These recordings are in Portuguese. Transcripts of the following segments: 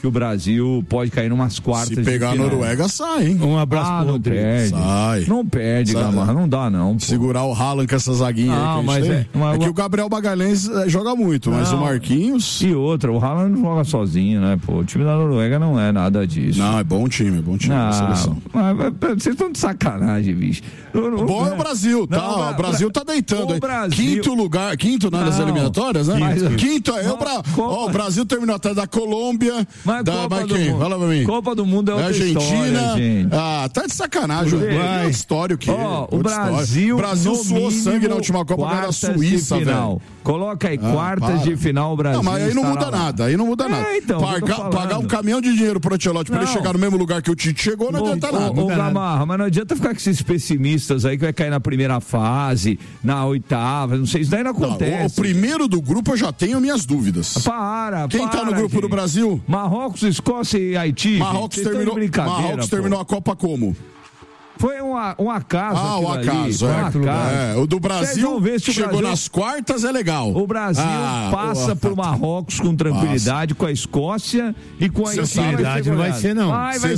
que o Brasil pode cair numas quartas de final. Se pegar a Noruega, sai, hein? Um abraço pro Rodrigo. Sai. Não perde, Gamarra, não dá não. Pô. Segurar o Haaland com essa zaguinha aí que a gente tem. É que o Gabriel Magalhães joga muito, mas o Marquinhos... E outra, o Haaland não joga sozinho, né, pô? O time da Noruega não é nada disso. Não, é bom time, seleção. Vocês estão de sacanagem, bicho. O bom é o Brasil, tá? Não, o Brasil tá deitando aí. Brasil... Quinto nas eliminatórias, né? Quinto é o Brasil terminou atrás da Colômbia, fala pra mim. Copa do Mundo é outra Argentina. História, gente. Tá de sacanagem. É história o quê? O Brasil suou sangue na última Copa da Suíça, velho. Coloca aí, quartas de final, o Brasil. Não, mas aí não muda nada, Então, pagar um caminhão de dinheiro pro Ancelotti pra ele chegar no mesmo lugar que o Tite chegou, não adianta nada. Ô, Gamarra, mas não adianta ficar com esses pessimistas aí que vai cair na primeira fase, na oitava, não sei, isso daí não acontece. O primeiro do grupo eu já tenho minhas dúvidas. Quem tá no grupo do Brasil? Marrocos, Escócia e Haiti. Marrocos terminou a Copa como? Foi um acaso. O acaso. O do Brasil chegou nas quartas, é legal. O Brasil passa por Marrocos com tranquilidade, com a Escócia e com a Haiti. Não vai ser, não. Você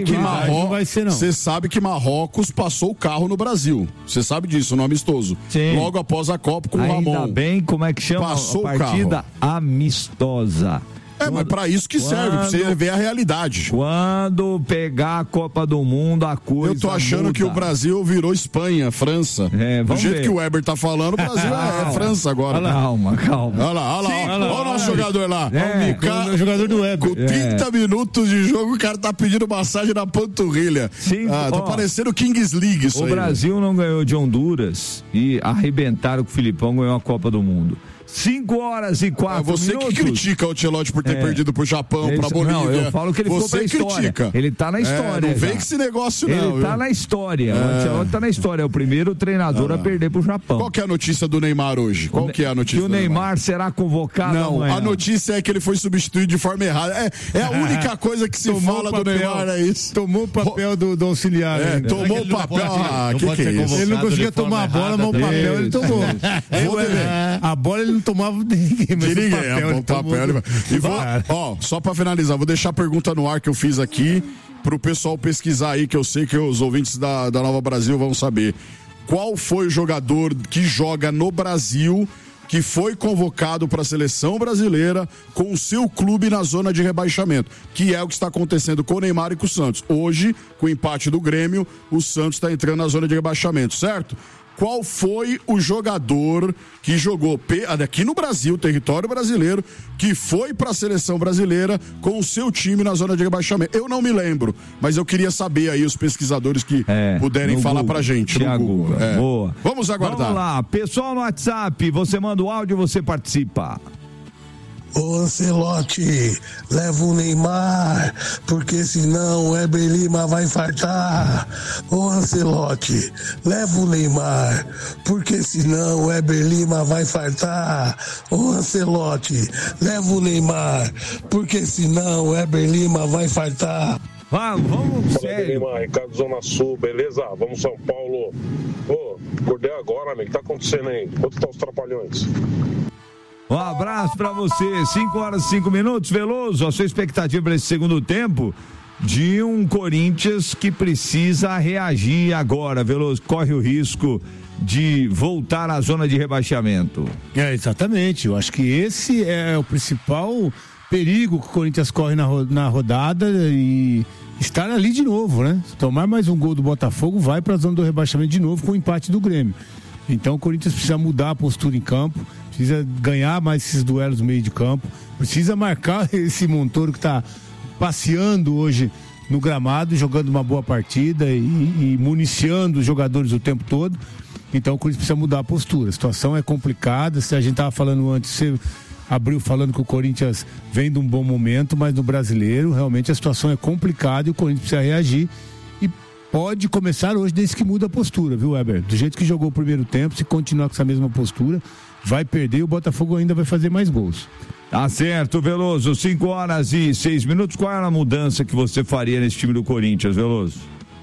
sabe que Marrocos passou o carro no Brasil. Você sabe disso, no amistoso. Sim. Logo após a Copa com o Ramon. Ainda bem, como é que chama? Passou a partida amistosa. Mas pra isso que serve, pra você ver a realidade. Quando pegar a Copa do Mundo, a coisa Eu tô achando que o Brasil virou Espanha, França. Do jeito que o Weber tá falando, o Brasil é França agora. Calma. Olha lá. Olha o nosso jogador lá. O jogador do Weber. Com 30 minutos de jogo, o cara tá pedindo massagem na panturrilha. Tá parecendo Kings League isso aí. O Brasil não ganhou de Honduras e arrebentaram com o Filipão, ganhou a Copa do Mundo. 5h04 você minutos. Que critica o Ancelotti por ter perdido pro Japão, pra Bolívia. Não, eu falo que ele ficou pra história. Ele tá na história. Não vem com esse negócio não. Ele tá na história. O Ancelotti tá na história. É o primeiro treinador a perder pro Japão. Qual que é a notícia do Neymar hoje? Qual que é a notícia? Que o Neymar será convocado amanhã. A notícia é que ele foi substituído de forma errada. É a única coisa que se fala do Neymar, é isso. Tomou o papel do auxiliar. Tomou o papel. Que é isso? Ele não conseguia tomar a bola, mas o papel ele tomou. A bola ele não tomava ninguém. Só pra finalizar, vou deixar a pergunta no ar que eu fiz aqui pro pessoal pesquisar aí, que eu sei que os ouvintes da Nova Brasil vão saber. Qual foi o jogador que joga no Brasil que foi convocado para a seleção brasileira com o seu clube na zona de rebaixamento, que é o que está acontecendo com o Neymar e com o Santos. Hoje, com o empate do Grêmio, o Santos está entrando na zona de rebaixamento, certo? Qual foi o jogador que jogou aqui no Brasil, território brasileiro, que foi para a seleção brasileira com o seu time na zona de rebaixamento? Eu não me lembro, mas eu queria saber aí os pesquisadores que puderem falar pra gente. Boa. Vamos aguardar. Vamos lá, pessoal no WhatsApp, você manda o áudio e você participa. Ô Ancelotti, leva o Neymar, porque senão o Heber Lima vai infartar. Ô Ancelotti, leva o Neymar, porque senão o Heber Lima vai infartar. Ô Ancelotti, leva o Neymar, porque senão o Heber Lima vai infartar. Vamos, sério. Neymar, Ricardo Zona Sul, beleza? Vamos São Paulo. Acordei agora, amigo, o que tá acontecendo aí? Onde estão os trapalhões? Um abraço pra você, 5h05, Veloso, a sua expectativa para esse segundo tempo de um Corinthians que precisa reagir agora, Veloso, corre o risco de voltar à zona de rebaixamento. Exatamente, eu acho que esse é o principal perigo que o Corinthians corre na rodada e estar ali de novo, né? Se tomar mais um gol do Botafogo, vai pra zona do rebaixamento de novo com o empate do Grêmio. Então o Corinthians precisa mudar a postura em campo, precisa ganhar mais esses duelos no meio de campo, precisa marcar esse Montoro que está passeando hoje no gramado, jogando uma boa partida e municiando os jogadores o tempo todo. Então o Corinthians precisa mudar a postura. A situação é complicada. Se a gente estava falando antes, você abriu falando que o Corinthians vem de um bom momento, mas no Brasileiro realmente a situação é complicada e o Corinthians precisa reagir. E pode começar hoje desde que muda a postura, viu, Weber? Do jeito que jogou o primeiro tempo, se continuar com essa mesma postura, vai perder e o Botafogo ainda vai fazer mais gols. Tá certo, Veloso, 5h06. Qual era a mudança que você faria nesse time do Corinthians, Veloso?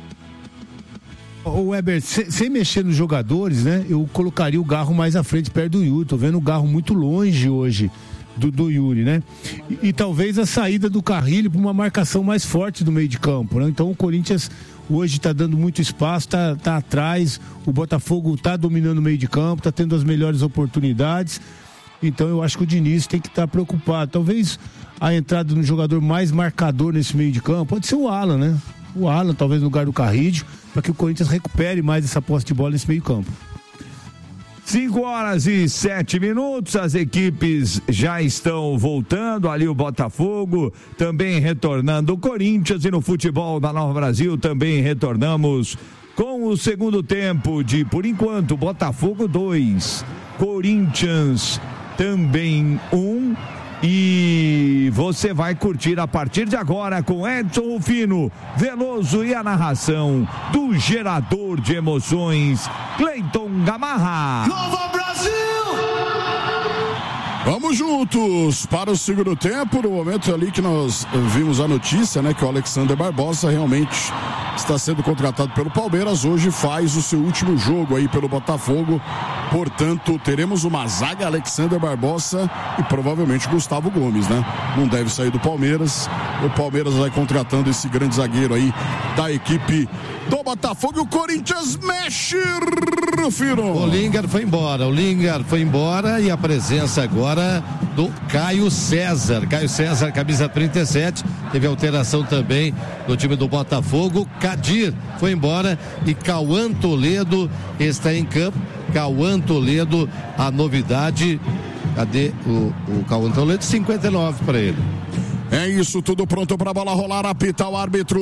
Ô Weber, sem mexer nos jogadores, né? Eu colocaria o Garro mais à frente, perto do Yuri. Tô vendo o Garro muito longe hoje do Yuri, né? E talvez a saída do Carrilho para uma marcação mais forte do meio de campo, né? Então o Corinthians hoje está dando muito espaço, tá atrás, o Botafogo está dominando o meio de campo, está tendo as melhores oportunidades. Então eu acho que o Diniz tem que estar preocupado. Talvez a entrada de um jogador mais marcador nesse meio de campo pode ser o Alan, né? O Alan, talvez no lugar do Carrilho, para que o Corinthians recupere mais essa posse de bola nesse meio campo. 5h07, as equipes já estão voltando, ali o Botafogo também retornando, o Corinthians, e no futebol da Nova Brasil também retornamos com o segundo tempo de, por enquanto, Botafogo 2, Corinthians também 1. E você vai curtir a partir de agora com Edson Rufino, Veloso e a narração do gerador de emoções, Cleiton Gamarra. Nova Brasil! Vamos juntos para o segundo tempo, no momento ali que nós vimos a notícia, né, que o Alexander Barbosa realmente está sendo contratado pelo Palmeiras, hoje faz o seu último jogo aí pelo Botafogo, portanto teremos uma zaga, Alexander Barbosa e provavelmente Gustavo Gomes, né? Não deve sair do Palmeiras, o Palmeiras vai contratando esse grande zagueiro aí da equipe do Botafogo, e o Corinthians mexe, Rufino. O Lingard foi embora e a presença agora do Caio César, camisa 37, teve alteração também no time do Botafogo. Kadir foi embora e Cauã Toledo está em campo. Cauã Toledo, a novidade, cadê o Cauã Toledo? 59 para ele. É isso, tudo pronto para a bola rolar, apita o árbitro.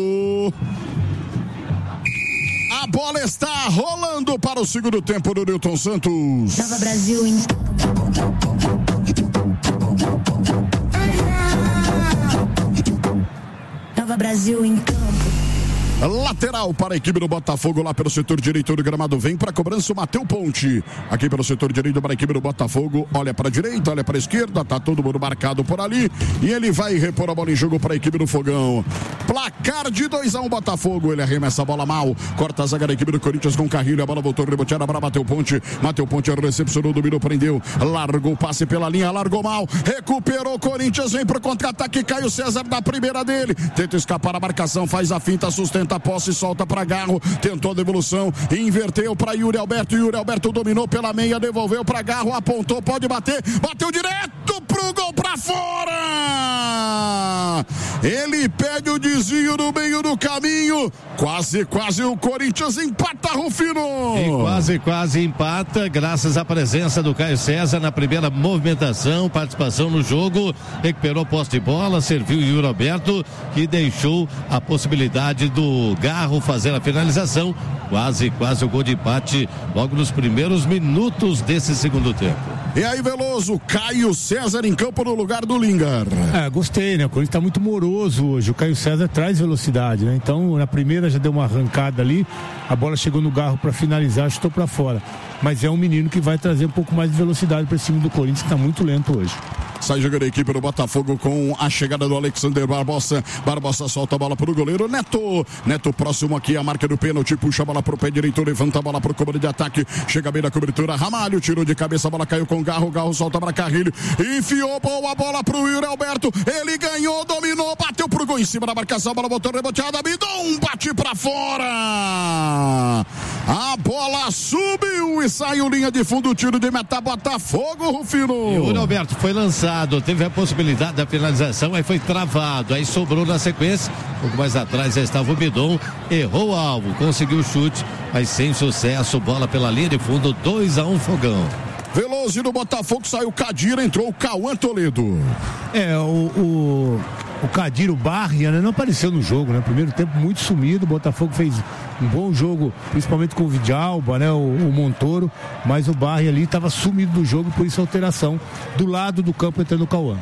A bola está rolando para o segundo tempo do Nilton Santos. Nova Brasil em... Nova Brasil em campo. Lateral para a equipe do Botafogo lá pelo setor direito do gramado, vem para a cobrança o Matheus Ponte, aqui pelo setor direito para a equipe do Botafogo, olha para a direita, olha para a esquerda, tá todo mundo marcado por ali e ele vai repor a bola em jogo para a equipe do Fogão. Placar de 2-1 Botafogo, ele arremessa a bola mal, corta a zaga da equipe do Corinthians com Carrilho, a bola voltou reboteada para Matheus Ponte recepcionou, dominou, prendeu, largou o passe pela linha, largou mal, recuperou o Corinthians, vem para o contra-ataque, Caio César da primeira dele, tenta escapar a marcação, faz a finta, sustenta a posse, solta para Garro, tentou a devolução, inverteu para Yuri Alberto dominou pela meia, devolveu para Garro, apontou, pode bater, bateu direto pro gol, para fora, ele pede o desvio no meio do caminho, quase o Corinthians empata, Rufino, e quase empata, graças à presença do Caio César na primeira movimentação, participação no jogo, recuperou posse de bola, serviu o Yuri Alberto, que deixou a possibilidade do Garro fazer a finalização, quase o gol de empate logo nos primeiros minutos desse segundo tempo. E aí, Veloso, Caio César em campo no lugar do Lingard. Gostei, né? O Corinthians tá muito moroso hoje, o Caio César traz velocidade, né? Então, na primeira já deu uma arrancada ali, a bola chegou no Garro para finalizar, chutou para fora. Mas é um menino que vai trazer um pouco mais de velocidade para esse time do Corinthians, que tá muito lento hoje. Sai jogando a equipe do Botafogo com a chegada do Alexander Barbosa. Barbosa solta a bola pro goleiro Neto próximo aqui a marca do pênalti, puxa a bola pro pé direito, levanta a bola pro comando de ataque, chega bem na cobertura, Ramalho tirou de cabeça, a bola caiu com Garro solta para Carrilho, enfiou boa bola pro Yuri Alberto, ele ganhou, dominou, bateu pro gol em cima da marcação, a bola botou reboteada, Bidon bate pra fora, a bola subiu e saiu linha de fundo, tiro de meta, Botafogo, Rufino. Yuri Alberto foi lançado, teve a possibilidade da finalização, aí foi travado, aí sobrou na sequência, um pouco mais atrás já estava o Bidon, errou o alvo, conseguiu o chute, mas sem sucesso, bola pela linha de fundo, 2-1 Fogão. Veloso no Botafogo, saiu Kadir, entrou o Cauã Toledo. O Kadir, o Barria, né, não apareceu no jogo, né? Primeiro tempo muito sumido, o Botafogo fez um bom jogo, principalmente com o Vidalba, né? O Montoro, mas o Barria ali estava sumido do jogo, por isso a alteração do lado do campo entrando o Cauã.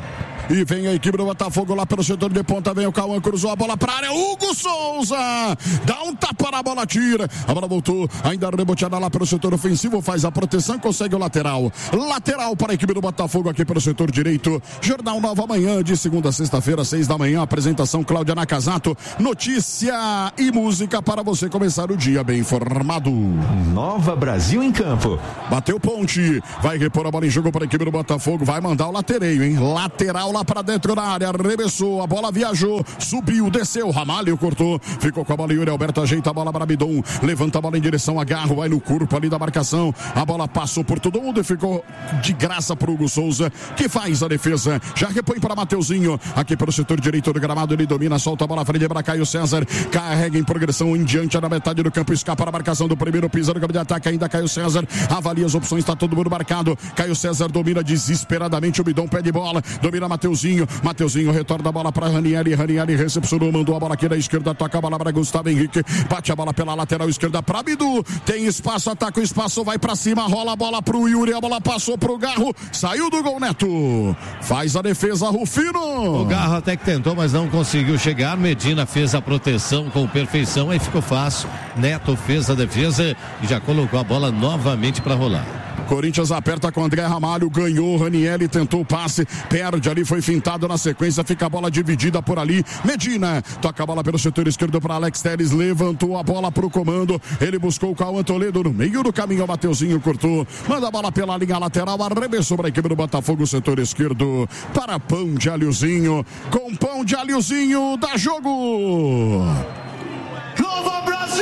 E vem a equipe do Botafogo lá pelo setor de ponta. Vem o Cauã, cruzou a bola pra área. Hugo Souza dá um tapa na bola, tira. A bola voltou, ainda reboteada lá pelo setor ofensivo. Faz a proteção, consegue o lateral. Lateral para a equipe do Botafogo aqui pelo setor direito. Jornal Nova Manhã, de segunda a sexta-feira, 6 da manhã. Apresentação Cláudia Nakazato. Notícia e música para você começar o dia bem informado. Nova Brasil em campo. Bateu ponte, vai repor a bola em jogo para a equipe do Botafogo, vai mandar o latereio, hein? Lateral lá para dentro da área, arremessou, a bola viajou, subiu, desceu, Ramalho cortou, ficou com a bola, Yuri Alberto ajeita a bola para Bidon, levanta a bola em direção a Garro, vai no corpo ali da marcação, a bola passou por todo mundo e ficou de graça para o Hugo Souza, que faz a defesa, já repõe para Mateuzinho, aqui pelo setor direito do gramado, ele domina, solta a bola à frente para Caio César, carrega em progressão em diante na metade do campo, escapa a marcação do primeiro, pisa no campo de ataque, ainda Caio César, avalia as opções, está todo mundo marcado, Caio César domina desesperadamente, o Bidon pede bola, domina Mateuzinho retorna a bola para Ranieri recepcionou, mandou a bola aqui da esquerda, toca a bola para Gustavo Henrique, bate a bola pela lateral esquerda para Bidu, tem espaço, ataca o espaço, vai para cima, rola a bola pro Yuri, a bola passou pro Garro, saiu do gol, Neto, faz a defesa, Rufino. O Garro até que tentou, mas não conseguiu chegar, Medina fez a proteção com perfeição, aí ficou fácil, Neto fez a defesa e já colocou a bola novamente para rolar. Corinthians aperta com André Ramalho, ganhou, Ranieri tentou o passe, perde ali, foi fintado na sequência, fica a bola dividida por ali, Medina, toca a bola pelo setor esquerdo para Alex Telles, levantou a bola pro comando, ele buscou o Cauã Toledo no meio do caminho, o Mateuzinho cortou, manda a bola pela linha lateral, arremessou para a equipe do Botafogo, setor esquerdo, para Pão de Alhozinho, com Pão de Alhozinho, dá jogo! Nova Brasil!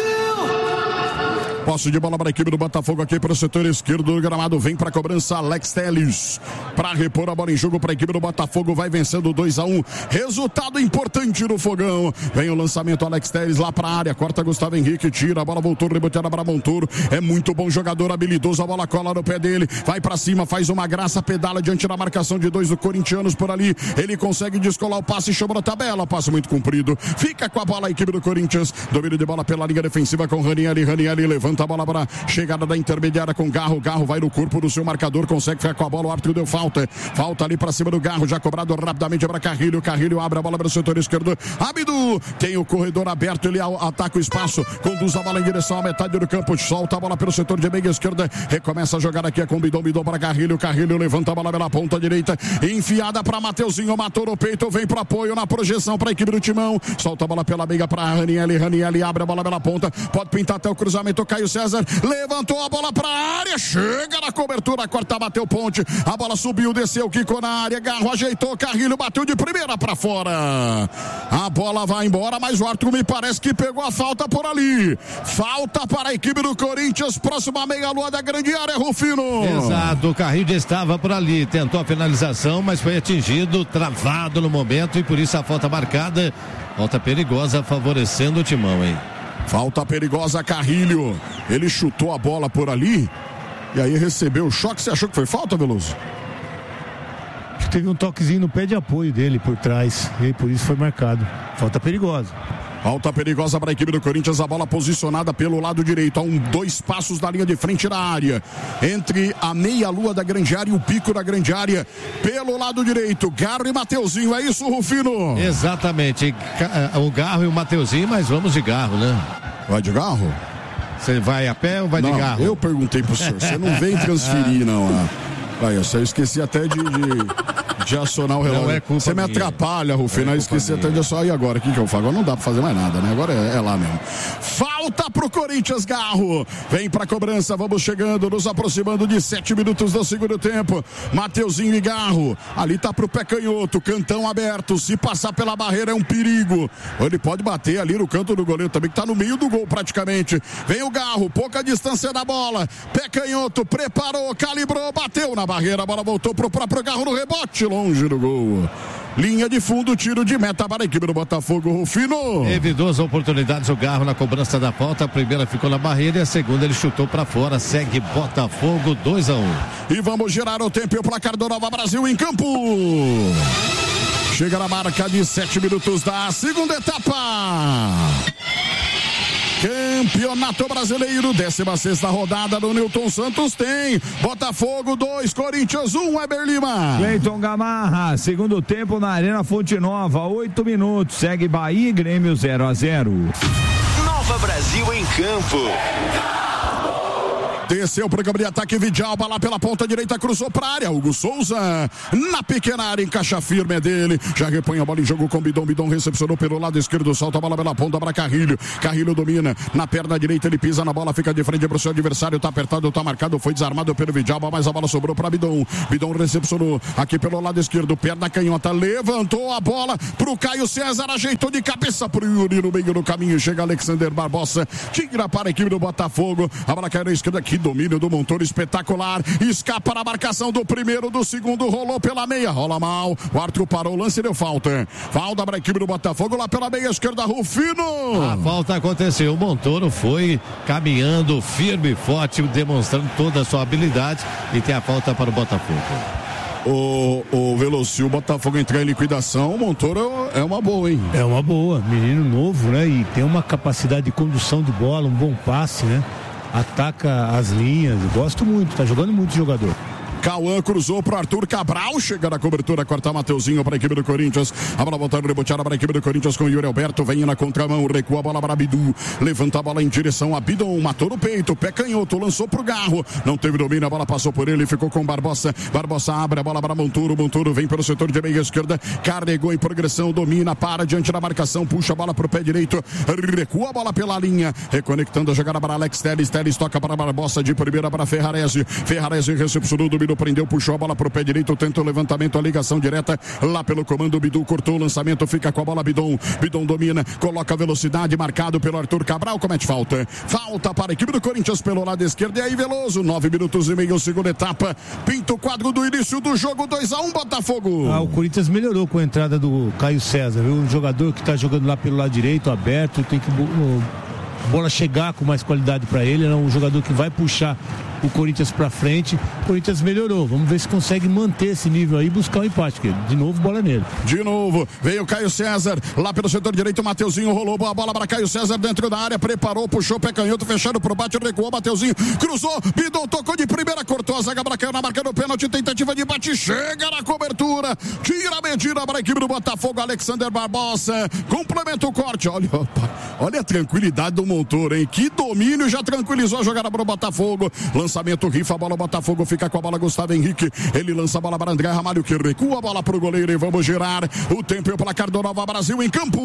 Posse de bola para a equipe do Botafogo aqui para o setor esquerdo do gramado. Vem para a cobrança Alex Telles. Para repor a bola em jogo para a equipe do Botafogo. Vai vencendo 2-1. Resultado importante no fogão. Vem o lançamento Alex Telles lá para a área. Corta Gustavo Henrique. Tira a bola. Voltou reboteada para Montoro. É muito bom jogador, habilidoso. A bola cola no pé dele. Vai para cima. Faz uma graça. Pedala diante da marcação de dois do corintianos por ali. Ele consegue descolar o passe. Chamou na tabela. Passe muito comprido. Fica com a bola a equipe do Corinthians. Domínio de bola pela linha defensiva com Ranieri. Ranieri levanta a bola para chegada da intermediária com Garro. Garro vai no corpo do seu marcador, consegue ficar com a bola. O árbitro deu falta. Falta ali para cima do Garro, já cobrado rapidamente para Carrilho. Carrilho abre a bola para o setor esquerdo. Abdu tem o corredor aberto, ele ataca o espaço, conduz a bola em direção à metade do campo, solta a bola pelo setor de meia esquerda. Recomeça a jogar aqui com Bidon. Bidon para Carrilho. Carrilho levanta a bola pela ponta direita, enfiada para Mateuzinho, matou no peito, vem para apoio na projeção para a equipe do Timão. Solta a bola pela meia para Ranieri. Ranieri abre a bola pela ponta, pode pintar até o cruzamento. Caio César levantou a bola para a área, chega na cobertura, corta, bateu ponte, a bola subiu, desceu, quicou na área, Garro ajeitou, Carrilho bateu de primeira para fora, a bola vai embora, mas o árbitro me parece que pegou a falta por ali, falta para a equipe do Corinthians, próxima meia-lua da grande área, Rufino. Exato, o Carrilho estava por ali, tentou a finalização, mas foi atingido, travado no momento e por isso a falta marcada, falta perigosa favorecendo o Timão, hein? Falta perigosa, Carrilho. Ele chutou a bola por ali e aí recebeu o choque. Você achou que foi falta, Veloso? Teve um toquezinho no pé de apoio dele por trás e por isso foi marcado. Falta perigosa. Falta perigosa para a equipe do Corinthians, a bola posicionada pelo lado direito, a 2 passos da linha de frente da área, entre a meia-lua da grande área e o pico da grande área, pelo lado direito, Garro e Mateuzinho, é isso, Rufino? Exatamente, o Garro e o Mateuzinho, mas vamos de Garro, né? Vai de Garro? Você vai a pé ou vai de Garro? Eu perguntei pro senhor, você não vem transferir, não. Aí, eu esqueci até de acionar o relógio. Você me atrapalha, Rufino. Eu esqueci até de acionar. E agora? O que eu faço? Agora não dá pra fazer mais nada, né? Agora é lá mesmo. Falta pro Corinthians, Garro. Vem pra cobrança. Vamos chegando, nos aproximando de 7 minutos do segundo tempo. Mateuzinho e Garro. Ali tá pro pé canhoto. Cantão aberto. Se passar pela barreira é um perigo. Ele pode bater ali no canto do goleiro também, que tá no meio do gol praticamente. Vem o Garro. Pouca distância da bola. Pé canhoto. Preparou. Calibrou. Bateu na barreira. A bola voltou pro próprio Garro no rebote. Longe do gol. Linha de fundo, tiro de meta para a equipe do Botafogo, Rufino. Teve 2 oportunidades o Garro na cobrança da falta. A primeira ficou na barreira e a segunda ele chutou para fora. Segue Botafogo 2-1. E vamos girar o tempo e o placar do Nova Brasil em campo. Chega na marca de 7 minutos da segunda etapa. Campeonato Brasileiro, 16ª rodada do Newton Santos tem Botafogo 2, Corinthians 1, Weber Lima. Cleiton Gamarra, segundo tempo na Arena Fonte Nova, 8 minutos, segue Bahia e Grêmio 0-0. Nova Brasil em campo. Desceu para o campo de ataque, Vidalba lá pela ponta direita, cruzou para a área, Hugo Souza na pequena área, encaixa firme, é dele, já repõe a bola em jogo com Bidon, Bidon recepcionou pelo lado esquerdo, solta a bola pela ponta para Carrilho, Carrilho domina, na perna direita ele pisa na bola, fica de frente para o seu adversário, tá apertado, tá marcado, foi desarmado pelo Vidalba, mas a bola sobrou para Bidon, Bidon recepcionou aqui pelo lado esquerdo, perna canhota, levantou a bola pro Caio César, ajeitou de cabeça pro Yuri no meio do caminho, chega Alexander Barbosa, tira para a equipe do Botafogo, a bola caiu na esquerda aqui, domínio do Montoro espetacular, escapa na marcação do primeiro, do segundo, rolou pela meia, rola mal, o Arthur parou o lance e deu falta para a equipe do Botafogo lá pela meia esquerda, Rufino. A falta aconteceu, o Montoro foi caminhando firme e forte, demonstrando toda a sua habilidade, e tem a falta para o Botafogo. O Veloso, se o Botafogo entrar em liquidação, o Montoro é uma boa, hein? É uma boa, menino novo, né? E tem uma capacidade de condução de bola, um bom passe, né? Ataca as linhas, gosto muito, tá jogando muito esse jogador. Cauã cruzou pro Arthur Cabral, chega na cobertura, corta Mateuzinho para a equipe do Corinthians, a bola voltando, reboteada para a equipe do Corinthians com o Yuri Alberto, vem na contramão, recua a bola para Bidu, levanta a bola em direção a Bidon, matou no peito, pé canhoto, lançou pro Garro, não teve domínio, a bola passou por ele, ficou com Barbosa, Barbosa abre a bola para Montoro, Montoro vem pelo setor de meia esquerda, carregou em progressão, domina, para diante da marcação, puxa a bola pro pé direito, recua a bola pela linha, reconectando a jogada para Alex Telles, Telles toca para Barbosa, de primeira para Ferrarese, Ferrarese recepcionou, dominou, prendeu, puxou a bola pro pé direito, tenta o levantamento, a ligação direta lá pelo comando, Bidu cortou o lançamento, fica com a bola Bidon, Bidon domina, coloca a velocidade, marcado pelo Arthur Cabral, comete falta para a equipe do Corinthians pelo lado esquerdo, e aí Veloso, 9 minutos e meio, segunda etapa, pinta o quadro do início do jogo, 2-1 Botafogo. O Corinthians melhorou com a entrada do Caio César, viu? Um jogador que tá jogando lá pelo lado direito, aberto, tem que bola chegar com mais qualidade para ele, é um jogador que vai puxar o Corinthians para frente. O Corinthians melhorou, vamos ver se consegue manter esse nível aí e buscar o empate, porque de novo bola nele. De novo, veio Caio César, lá pelo setor direito, Mateuzinho rolou a bola para Caio César dentro da área, preparou, puxou pé canhoto, fechado pro bate, recuou, Mateuzinho, cruzou, Bidon tocou de primeira, cortou a zaga, caiu na marca do pênalti, tentativa de bate, chega na cobertura, tira a medida para a equipe do Botafogo, Alexander Barbosa, complementa o corte, olha a tranquilidade do Montoro, hein? Que domínio, já tranquilizou a jogada para o Botafogo, lançamento, rifa a bola, o Botafogo fica com a bola, Gustavo Henrique, ele lança a bola para André Ramalho, que recua a bola para o goleiro, e vamos girar o tempo e o placar do Nova Brasil em campo.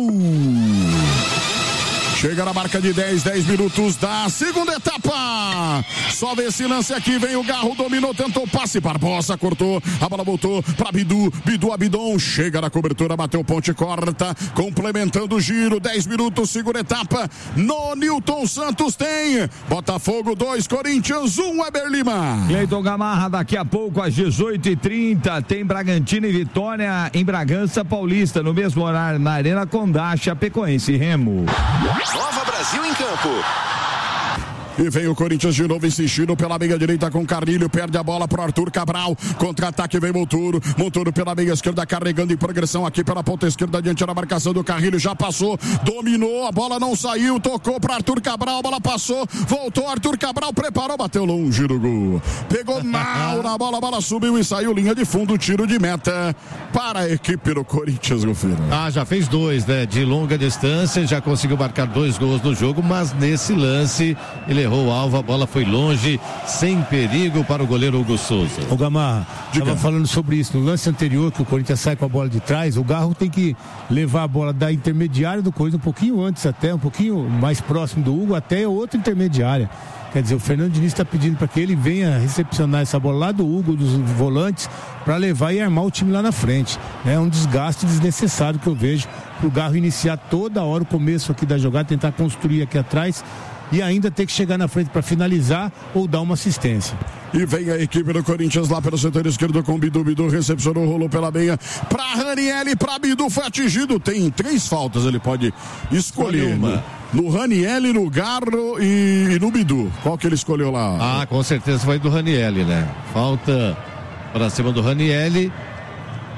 Chega na marca de 10 minutos da segunda etapa. Só vê esse lance aqui, vem o Garro, dominou, tentou passe, Barbosa cortou, a bola voltou para Bidu, Bidu a Bidon, chega na cobertura, bateu ponte, corta, complementando o giro, 10 minutos, segunda etapa, no Newton Santos tem Botafogo 2, Corinthians 1, Weber Lima. Cleiton Gamarra, daqui a pouco às 18h30 tem Bragantino e Vitória em Bragança Paulista, no mesmo horário na Arena Condá, Chapecoense e Remo. Nova Brasil em campo. E vem o Corinthians de novo insistindo pela meia direita com Carrilho, perde a bola pro Arthur Cabral, contra-ataque vem Montoro, Montoro pela meia esquerda carregando em progressão aqui pela ponta esquerda diante da marcação do Carrilho, já passou, dominou, a bola não saiu, tocou pro Arthur Cabral, a bola passou, voltou, Arthur Cabral preparou, bateu longe do gol, pegou mal na bola, a bola subiu e saiu, linha de fundo, tiro de meta para a equipe do Corinthians, Rufino. Já fez 2, né, de longa distância, já conseguiu marcar 2 gols no jogo, mas nesse lance ele errou o alvo, a bola foi longe, sem perigo para o goleiro Hugo Souza. O Gamarra, estava falando sobre isso no lance anterior, que o Corinthians sai com a bola de trás, o Garro tem que levar a bola da intermediária do Corinthians, um pouquinho antes até, um pouquinho mais próximo do Hugo, até a outra intermediária. Quer dizer, o Fernando Diniz está pedindo para que ele venha recepcionar essa bola lá do Hugo, dos volantes, para levar e armar o time lá na frente. É um desgaste desnecessário que eu vejo para o Garro iniciar toda hora o começo aqui da jogada, tentar construir aqui atrás e ainda ter que chegar na frente para finalizar ou dar uma assistência. E vem a equipe do Corinthians lá pelo setor esquerdo com Bidu, Bidu recepcionou, rolou pela meia para Raniel, para Bidu, foi atingido, tem 3 faltas, ele pode escolher no Raniel, no Garro e no Bidu. Qual que ele escolheu lá? Com certeza foi do Raniel, né? Falta para cima do Raniel.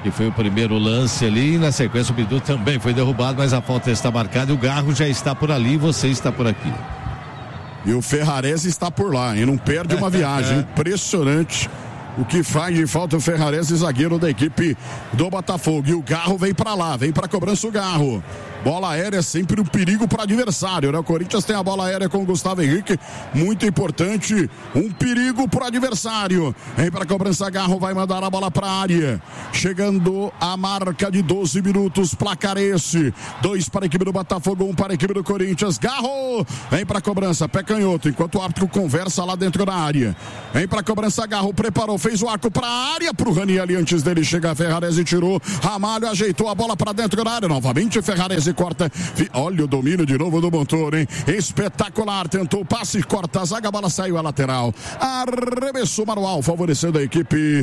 que foi o primeiro lance ali, e na sequência o Bidu também foi derrubado, mas a falta está marcada e o Garro já está por ali e você está por aqui. E o Ferrarese está por lá, e não perde uma viagem. Impressionante o que faz de falta o Ferrarese, zagueiro da equipe do Botafogo. E o Garro vem para lá, vem para cobrança o Garro. Bola aérea é sempre um perigo para adversário, né? O Corinthians tem a bola aérea com o Gustavo Henrique, muito importante, um perigo para o adversário. Vem para cobrança, Garro vai mandar a bola para a área. Chegando a marca de 12 minutos, placar esse. 2 para a equipe do Botafogo, 1 para a equipe do Corinthians. Garro vem para cobrança, pé canhoto, enquanto o árbitro conversa lá dentro da área. Vem para cobrança, Garro preparou, fez o arco para a área, para o Rani ali antes dele chega a Ferrarese, tirou. Ramalho ajeitou a bola para dentro da área, novamente Ferrarese corta, olha o domínio de novo do motor, hein? Espetacular, tentou o passe, corta a zaga, a bola saiu a lateral, arremessou manual, favorecendo a equipe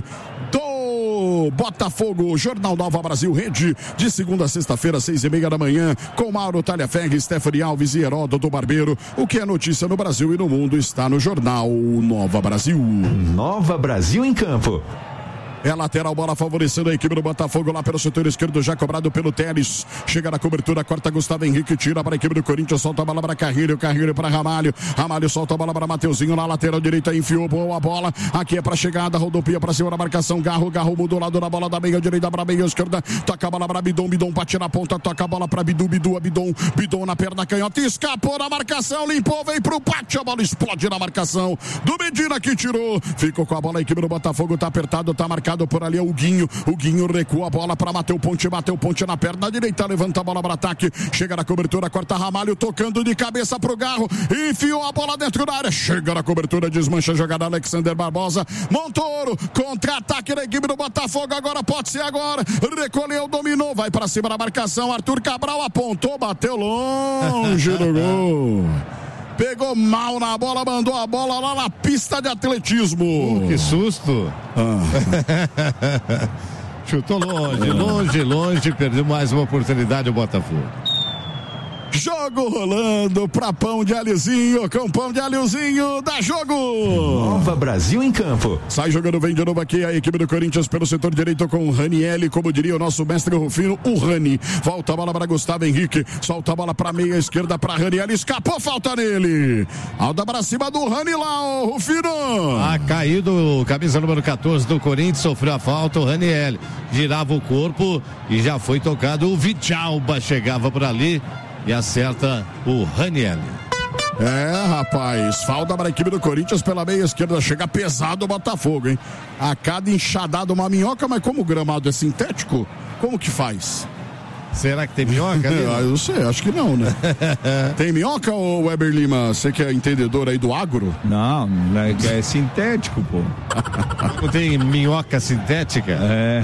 do Botafogo. Jornal Nova Brasil, rede de segunda a sexta-feira, 6:30 da manhã, com Mauro Talhaferri, Stephanie Alves e Heródoto Barbeiro. O que é notícia no Brasil e no mundo está no Jornal Nova Brasil. Nova Brasil em campo. É lateral, bola favorecendo a equipe do Botafogo lá pelo setor esquerdo, já cobrado pelo Teles. Chega na cobertura, corta Gustavo Henrique, tira para a equipe do Corinthians, solta a bola para Carrilho, Carrilho para Ramalho. Ramalho solta a bola para Mateuzinho na lateral direita, enfiou boa bola. Aqui é para chegada, rodopia para cima da marcação. Garro mudou lado da bola da meia direita para a meia esquerda. Toca a bola para Bidon, Bidon bate na ponta, toca a bola para Bidu, Bidon na perna canhota, escapou da marcação, limpou, vem pro pátio, a bola explode na marcação do Medina que tirou. Ficou com a bola a equipe do Botafogo, tá apertado, tá marcado por ali é o Guinho recua a bola para Mateu Ponte na perna direita, levanta a bola para ataque, chega na cobertura, corta Ramalho, tocando de cabeça pro Garro, enfiou a bola dentro da área, chega na cobertura, desmancha a jogada, Alexander Barbosa, Montoro, contra-ataque da equipe do Botafogo, agora pode ser agora, recolheu, dominou, vai para cima da marcação, Arthur Cabral apontou, bateu longe do gol. Pegou mal na bola, mandou a bola lá na pista de atletismo. Que susto. Chutou longe, perdeu mais uma oportunidade o Botafogo. Jogo rolando pra Pão de Alhozinho, com Pão de Alhozinho, dá jogo! Nova Brasil em campo. Sai jogando, vem de novo aqui a equipe do Corinthians pelo setor direito com o Ranielli, como diria o nosso mestre Rufino, o Rani. Volta a bola para Gustavo Henrique, solta a bola pra meia esquerda pra Ranielli, escapou, falta nele. Alda pra cima do Rani lá, o Rufino. Caído, camisa número 14 do Corinthians, sofreu a falta, o Ranielli girava o corpo e já foi tocado, o Vidalba chegava por ali e acerta o Ranielli. Rapaz, falta para a equipe do Corinthians pela meia esquerda, chega pesado o Botafogo, hein? A cada enxadada uma minhoca, mas como o gramado é sintético, como que faz? Será que tem minhoca ali? Eu não sei, acho que não, né? Tem minhoca, ou Weber Lima? Você que é entendedor aí do agro? Não, é sintético, pô. Não tem minhoca sintética?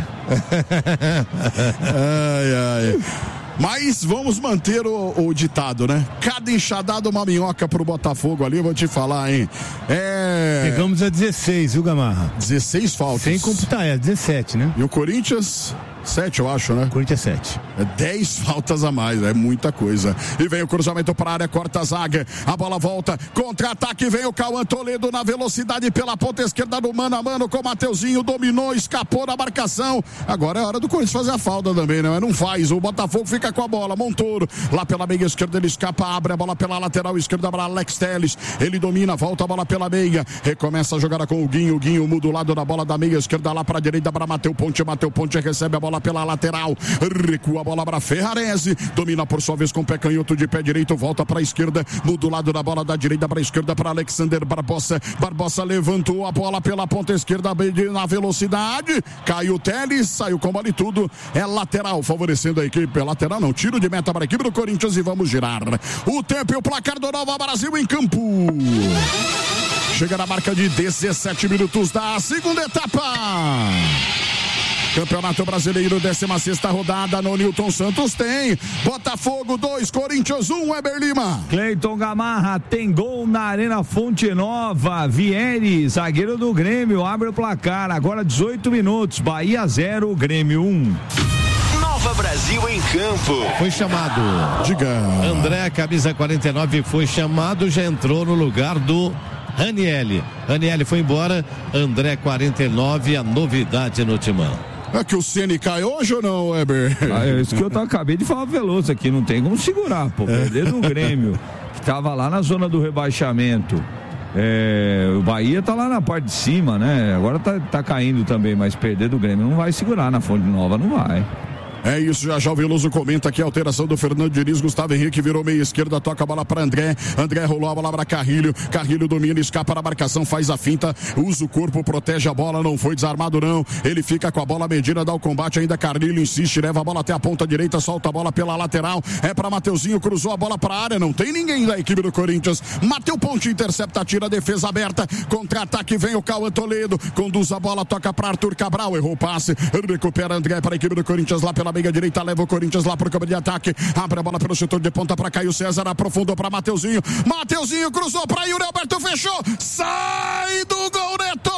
Ai. Mas vamos manter o ditado, né? Cada enxadada uma minhoca pro Botafogo ali, vou te falar, hein? Chegamos a 16, viu, Gamarra? 16 faltas. Sem computar, 17, né? E o Corinthians? 7, eu acho, né? Corinthians 7. 10 faltas a mais, é muita coisa. E vem o cruzamento para a área, corta a zaga. A bola volta, contra-ataque, vem o Cauã Toledo na velocidade pela ponta esquerda do mano a mano com o Mateuzinho, dominou, escapou da marcação. Agora é hora do Corinthians fazer a falta também, né? Mas não faz, o Botafogo fica com a bola. Montoro, lá pela meia esquerda, ele escapa, abre a bola pela lateral esquerda para Alex Telles. Ele domina, volta a bola pela meia, recomeça a jogada com o Guinho muda o lado da bola da meia esquerda lá para a direita para Mateu Ponte recebe a bola pela lateral, recua a bola para Ferrarese, domina por sua vez com o pé canhoto de pé direito, volta para a esquerda, muda o lado da bola da direita para a esquerda para Alexander Barbosa levantou a bola pela ponta esquerda na velocidade, caiu o Teles, saiu com bola e tudo, é lateral, favorecendo a equipe, lateral não, tiro de meta para a equipe do Corinthians e vamos girar o tempo e o placar do Nova Brasil em campo. Chega na marca de 17 minutos da segunda etapa. Campeonato Brasileiro, 16ª rodada, no Newton Santos tem Botafogo 2, Corinthians 1, Weber Lima. Cleiton Gamarra tem gol na Arena Fonte Nova, Vieri, zagueiro do Grêmio, abre o placar, agora 18 minutos, Bahia 0, Grêmio 1. Nova Brasil em campo. Foi chamado. Diga. André, camisa 49, foi chamado, já entrou no lugar do Ranielli foi embora, André 49, a novidade no timão. É que o Ceni cai hoje ou não, Weber? É isso que eu acabei de falar, Veloso, aqui não tem como segurar, pô. Perder do Grêmio, que tava lá na zona do rebaixamento. O Bahia tá lá na parte de cima, né? Agora tá caindo também, mas perder do Grêmio não vai segurar na Fonte Nova, não vai. É isso, já o Veloso comenta aqui a alteração do Fernando Diniz. Gustavo Henrique virou meia esquerda, toca a bola para André rolou a bola para Carrilho domina, escapa na marcação, faz a finta, usa o corpo, protege a bola, não foi desarmado não, ele fica com a bola, Medina dá o combate, ainda Carrilho insiste, leva a bola até a ponta direita, solta a bola pela lateral, é para Mateuzinho, cruzou a bola para a área, não tem ninguém da equipe do Corinthians, Mateu Ponte intercepta, tira a defesa aberta, contra-ataque vem o Cauã Toledo, conduz a bola, toca para Arthur Cabral, errou o passe, recupera André para a equipe do Corinthians lá pela meia direita, leva o Corinthians lá pro campo de ataque, abre a bola pelo setor de ponta para Caio César, aprofundou para Mateuzinho, cruzou para Yuri Alberto, fechou, sai do gol, Neto!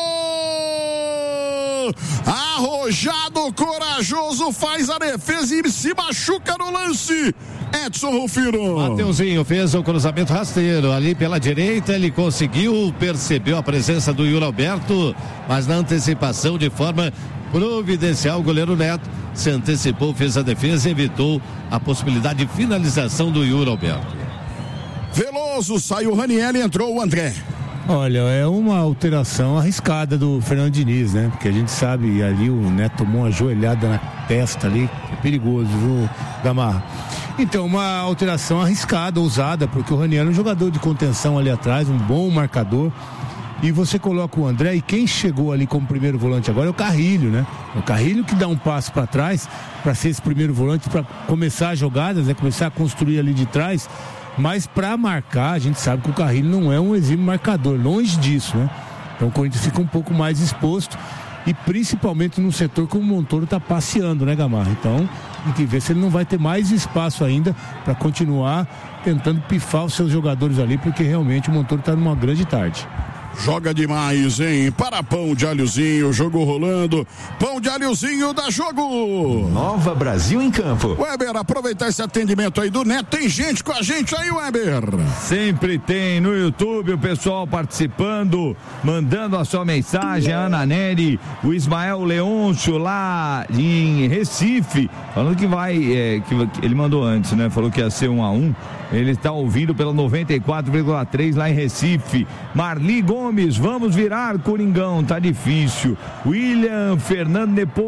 Arrojado, corajoso, faz a defesa e se machuca no lance. Edson Rufino. Mateuzinho fez o cruzamento rasteiro ali pela direita, ele conseguiu, percebeu a presença do Yuri Alberto, mas na antecipação de forma providencial, o goleiro Neto se antecipou, fez a defesa e evitou a possibilidade de finalização do Yuri Alberto. Veloso, saiu o Raniel e entrou o André. Olha, é uma alteração arriscada do Fernando Diniz, né? Porque a gente sabe, ali o Neto tomou uma joelhada na testa ali, é perigoso, viu, Gamarra? Então, uma alteração arriscada, ousada, porque o Raniel é um jogador de contenção ali atrás, um bom marcador. E você coloca o André, e quem chegou ali como primeiro volante agora é o Carrilho, né? O Carrilho que dá um passo para trás para ser esse primeiro volante, para começar as jogadas, né? Começar a construir ali de trás. Mas para marcar, a gente sabe que o Carrilho não é um exímio marcador, longe disso, né? Então o Corinthians fica um pouco mais exposto, e principalmente no setor que o Montoro está passeando, né, Gamarra? Então tem que ver se ele não vai ter mais espaço ainda para continuar tentando pifar os seus jogadores ali, porque realmente o Montoro está numa grande tarde. Joga demais, hein? Para Pão de Alhozinho, jogo rolando. Pão de Alhozinho dá jogo. Nova Brasil em campo. Weber, aproveitar esse atendimento aí do Neto. Tem gente com a gente aí, Weber? Sempre tem no YouTube o pessoal participando, mandando a sua mensagem. A Ana Nery, o Ismael Leôncio lá em Recife, falando que vai, que ele mandou antes, né? Falou que ia ser 1-1. Ele está ouvindo pela 94,3 lá em Recife. Marli Gomes, vamos virar Coringão, tá difícil. William Fernando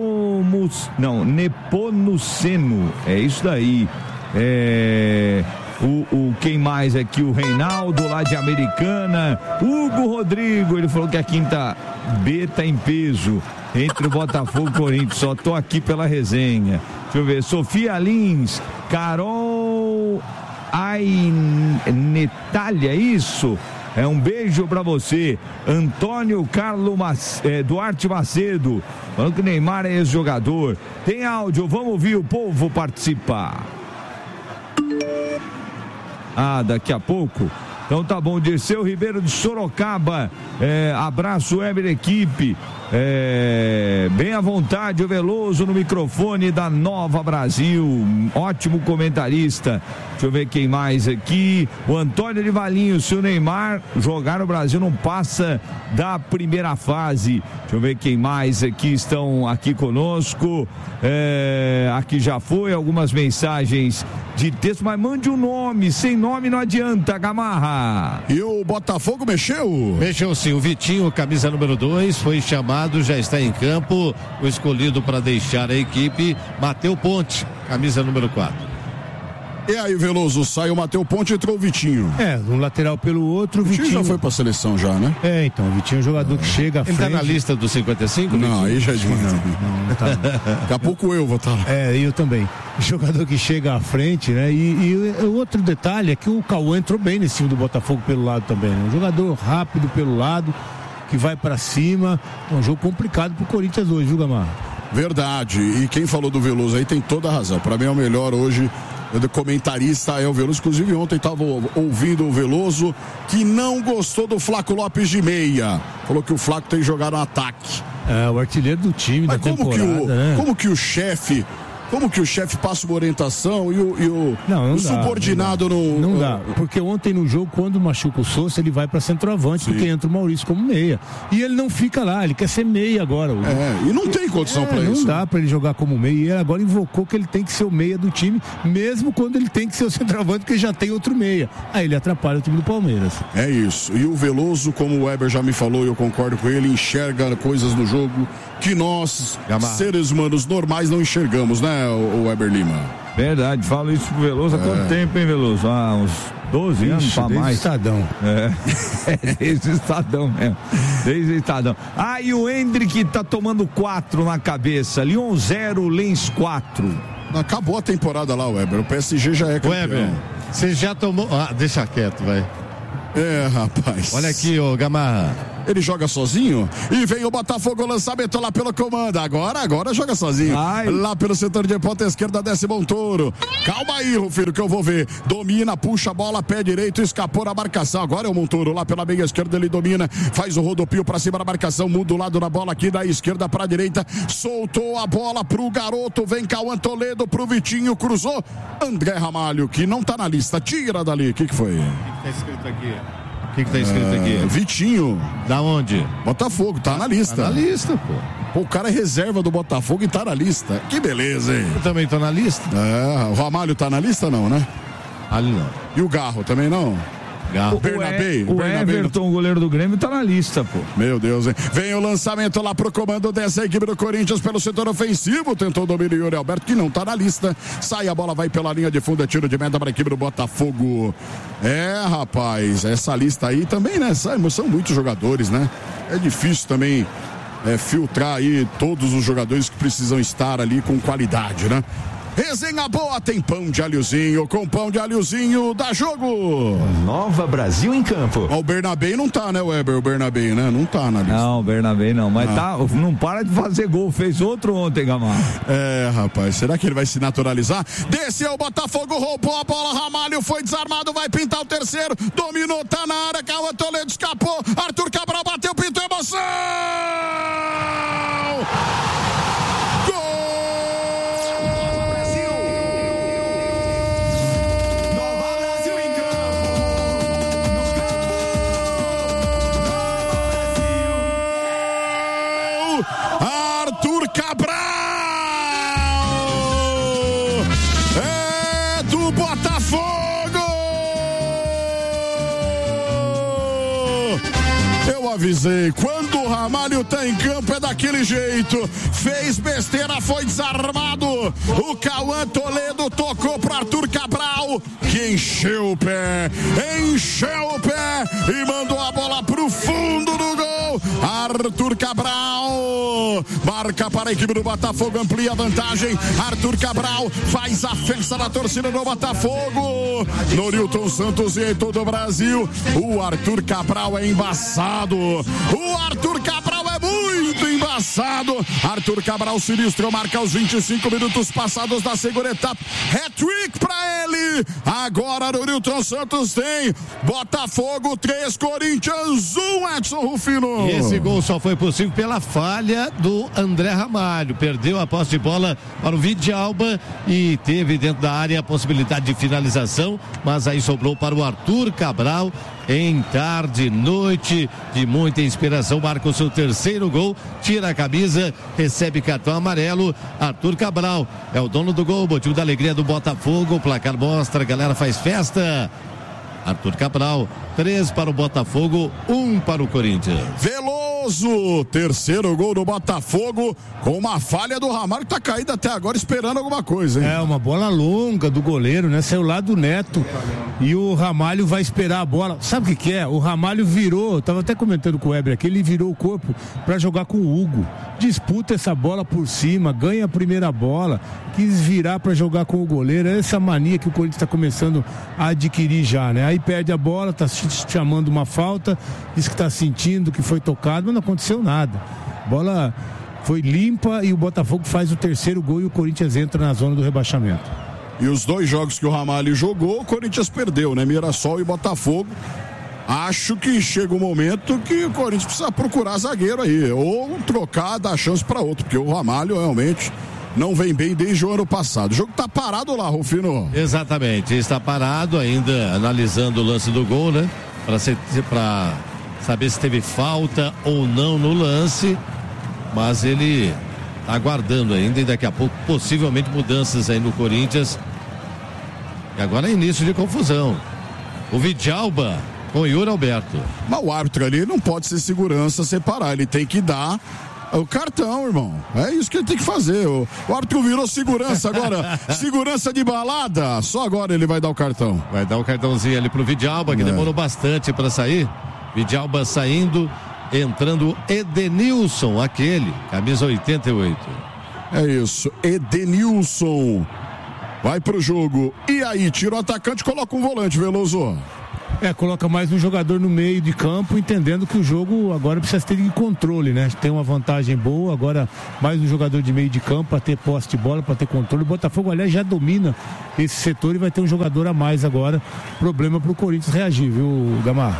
Nepomuceno, é isso daí. Quem mais aqui? O Reinaldo lá de Americana. Hugo Rodrigo, ele falou que a quinta B tá em peso entre o Botafogo e o Corinthians. Só tô aqui pela resenha. Deixa eu ver. Sofia Lins, Carol Netália, isso? É um beijo pra você. Antônio Carlos Duarte Macedo, falando que o Neymar é ex-jogador. Tem áudio, vamos ouvir o povo participar. Daqui a pouco. Então tá bom, Dirceu Ribeiro de Sorocaba, abraço Weber, equipe, bem à vontade, o Veloso no microfone da Nova Brasil, ótimo comentarista. Deixa eu ver quem mais aqui, o Antônio de Valinho, se o Neymar jogar no Brasil não passa da primeira fase. Deixa eu ver quem mais aqui estão aqui conosco, aqui já foi algumas mensagens de texto, mas mande um nome, sem nome não adianta, Gamarra. E o Botafogo mexeu? Mexeu sim, o Vitinho, camisa número 2, foi chamado, já está em campo, o escolhido para deixar a equipe, Mateu Ponte, camisa número 4. E aí, Veloso, saiu o Mateu Ponte e entrou o Vitinho. Um lateral pelo outro, o Vitinho já foi pra seleção já, né? Então, o Vitinho é um jogador que chega à frente. Ele tá na lista dos 55? Não, aí já é demais. Não tá. Daqui a pouco eu vou estar lá. Eu também. Jogador que chega à frente, né? E o outro detalhe é que o Cauã entrou bem nesse time do Botafogo pelo lado também, né? Um jogador rápido pelo lado, que vai pra cima. É um jogo complicado pro Corinthians hoje, viu, Gamarra? Verdade. E quem falou do Veloso aí tem toda a razão. Pra mim é o melhor hoje. O comentarista é o Veloso, inclusive ontem estava ouvindo o Veloso, que não gostou do Flaco Lopes de meia, falou que o Flaco tem que jogar no ataque. O artilheiro do time. Mas da temporada, como que o chefe Como que o chefe passa uma orientação e o dá, subordinado não dá, porque ontem no jogo, quando machuca o Sousa, ele vai para centroavante, porque entra o Maurício como meia. E ele não fica lá, ele quer ser meia agora. E não tem condição para isso. Não dá para ele jogar como meia. E ele agora invocou que ele tem que ser o meia do time, mesmo quando ele tem que ser o centroavante, porque já tem outro meia. Aí ele atrapalha o time do Palmeiras. É isso. E o Veloso, como o Weber já me falou, e eu concordo com ele, enxerga coisas no jogo que nós, seres humanos normais, não enxergamos, né, o Weber Lima? Verdade, falo isso pro Veloso há quanto tempo, hein, Veloso? Uns 12 anos pra mais. Desde o Estadão. Desde o Estadão mesmo. Desde o Estadão. E o Hendrick tá tomando 4 na cabeça. Lyon 0, Lens 4. Acabou a temporada lá, Weber. O PSG já é campeão. Weber, você já tomou... deixa quieto, vai. Rapaz. Olha aqui, ô Gamarra. Ele joga sozinho e vem o Botafogo, lançamento lá pelo comando. Agora joga sozinho. Lá pelo setor de ponta esquerda, desce Montoro. Calma aí, Rufino, que eu vou ver. Domina, puxa a bola, pé direito, escapou na marcação. Agora é o Montoro lá pela meia esquerda, ele domina, faz o rodopio pra cima da marcação, muda o lado da bola aqui da esquerda pra direita. Soltou a bola pro garoto, vem Cauã Toledo pro Vitinho, cruzou. André Ramalho, que não tá na lista, tira dali. O que foi? O que tá escrito aqui? O que tá escrito aqui? Vitinho. Da onde? Botafogo, tá na lista. Tá na lista, pô. O cara é reserva do Botafogo e tá na lista. Que beleza, hein? Eu também tô na lista. O Ramalho tá na lista, não, né? Ali não. E o Garro também não? Garro. O Everton, o goleiro do Grêmio, tá na lista, pô. Meu Deus, hein? Vem o lançamento lá pro comando dessa equipe do Corinthians pelo setor ofensivo. Tentou o domínio Yuri Alberto, que não tá na lista. Sai a bola, vai pela linha de fundo, é tiro de meta para a equipe do Botafogo. Rapaz, essa lista aí também, né? São muitos jogadores, né? É difícil também filtrar aí todos os jogadores que precisam estar ali com qualidade, né? Resenha boa, tem pão de alhozinho, com pão de alhozinho dá jogo. Nova Brasil em Campo. O Bernabé não tá, né, Weber? O Bernabé, né? Não tá na lista. Não, o Bernabé não, mas não para de fazer gol, fez outro ontem, Gamarra. Rapaz, será que ele vai se naturalizar? Desceu o Botafogo, roubou a bola, Ramalho foi desarmado, vai pintar o terceiro, dominou, tá na área, Cauã Toledo escapou, Arthur Cabral bateu, pintou, emoção! Arthur Cabral é do Botafogo. Eu avisei, quando o Ramalho tá em campo é daquele jeito. Fez besteira, foi desarmado. O Cauã Toledo tocou pro Arthur Cabral, que encheu o pé e mandou a bola pro fundo do gol. Arthur Cabral marca para a equipe do Botafogo, amplia a vantagem. Arthur Cabral faz a festa da torcida do Botafogo. No Nilton Santos e em todo o Brasil, o Arthur Cabral é embaçado. O Arthur Cabral é muito embaçado. Arthur Cabral sinistro, marca aos 25 minutos passados da segunda etapa. Hat-trick pra ele. Agora no Nilton Santos tem Botafogo 3, Corinthians 1, Edson Rufino. Esse gol só foi possível pela falha do André Ramalho. Perdeu a posse de bola para o Vidjalba e teve dentro da área a possibilidade de finalização, mas aí sobrou para o Arthur Cabral. Em tarde, noite de muita inspiração, marca o seu terceiro gol, tira a camisa, recebe cartão amarelo. Arthur Cabral é o dono do gol, motivo da alegria do Botafogo. O placar mostra, a galera faz festa. Arthur Cabral, 3 para o Botafogo, 1 para o Corinthians. Veloso, terceiro gol do Botafogo, com uma falha do Ramalho, que tá caído até agora esperando alguma coisa, hein? Uma bola longa do goleiro, né? Saiu lá do Neto e o Ramalho vai esperar a bola. Sabe o que é? O Ramalho virou, tava até comentando com o Weber aqui, ele virou o corpo para jogar com o Hugo. Disputa essa bola por cima, ganha a primeira bola, quis virar para jogar com o goleiro. É essa mania que o Corinthians está começando a adquirir já, né? Aí perde a bola, tá chamando uma falta, diz que tá sentindo que foi tocado, mas não aconteceu nada. Bola foi limpa e o Botafogo faz o terceiro gol e o Corinthians entra na zona do rebaixamento. E os dois jogos que o Ramalho jogou, o Corinthians perdeu, né? Mirassol e Botafogo. Acho que chega o momento que o Corinthians precisa procurar zagueiro aí, ou trocar, dar chance para outro, porque o Ramalho realmente não vem bem desde o ano passado. O jogo tá parado lá, Rufino. Exatamente, está parado ainda, analisando o lance do gol, né? Para saber se teve falta ou não no lance, mas ele tá aguardando ainda e daqui a pouco possivelmente mudanças aí no Corinthians. E agora é início de confusão. O Vidjalba com o Yuri Alberto. Mas o árbitro ali não pode ser segurança separar, ele tem que dar o cartão, irmão. É isso que ele tem que fazer. O árbitro virou segurança agora. Segurança de balada. Só agora ele vai dar o cartão. Vai dar o cartãozinho ali pro Vidjalba, que demorou bastante para sair. Vidjalba saindo, entrando Edenilson, aquele, camisa 88. É isso, Edenilson vai pro jogo. E aí, tira o atacante, coloca um volante, Veloso. Coloca mais um jogador no meio de campo, entendendo que o jogo agora precisa ter de controle, né? Tem uma vantagem boa, agora mais um jogador de meio de campo para ter posse de bola, para ter controle. O Botafogo, aliás, já domina esse setor e vai ter um jogador a mais agora. Problema pro Corinthians reagir, viu, Gamarra?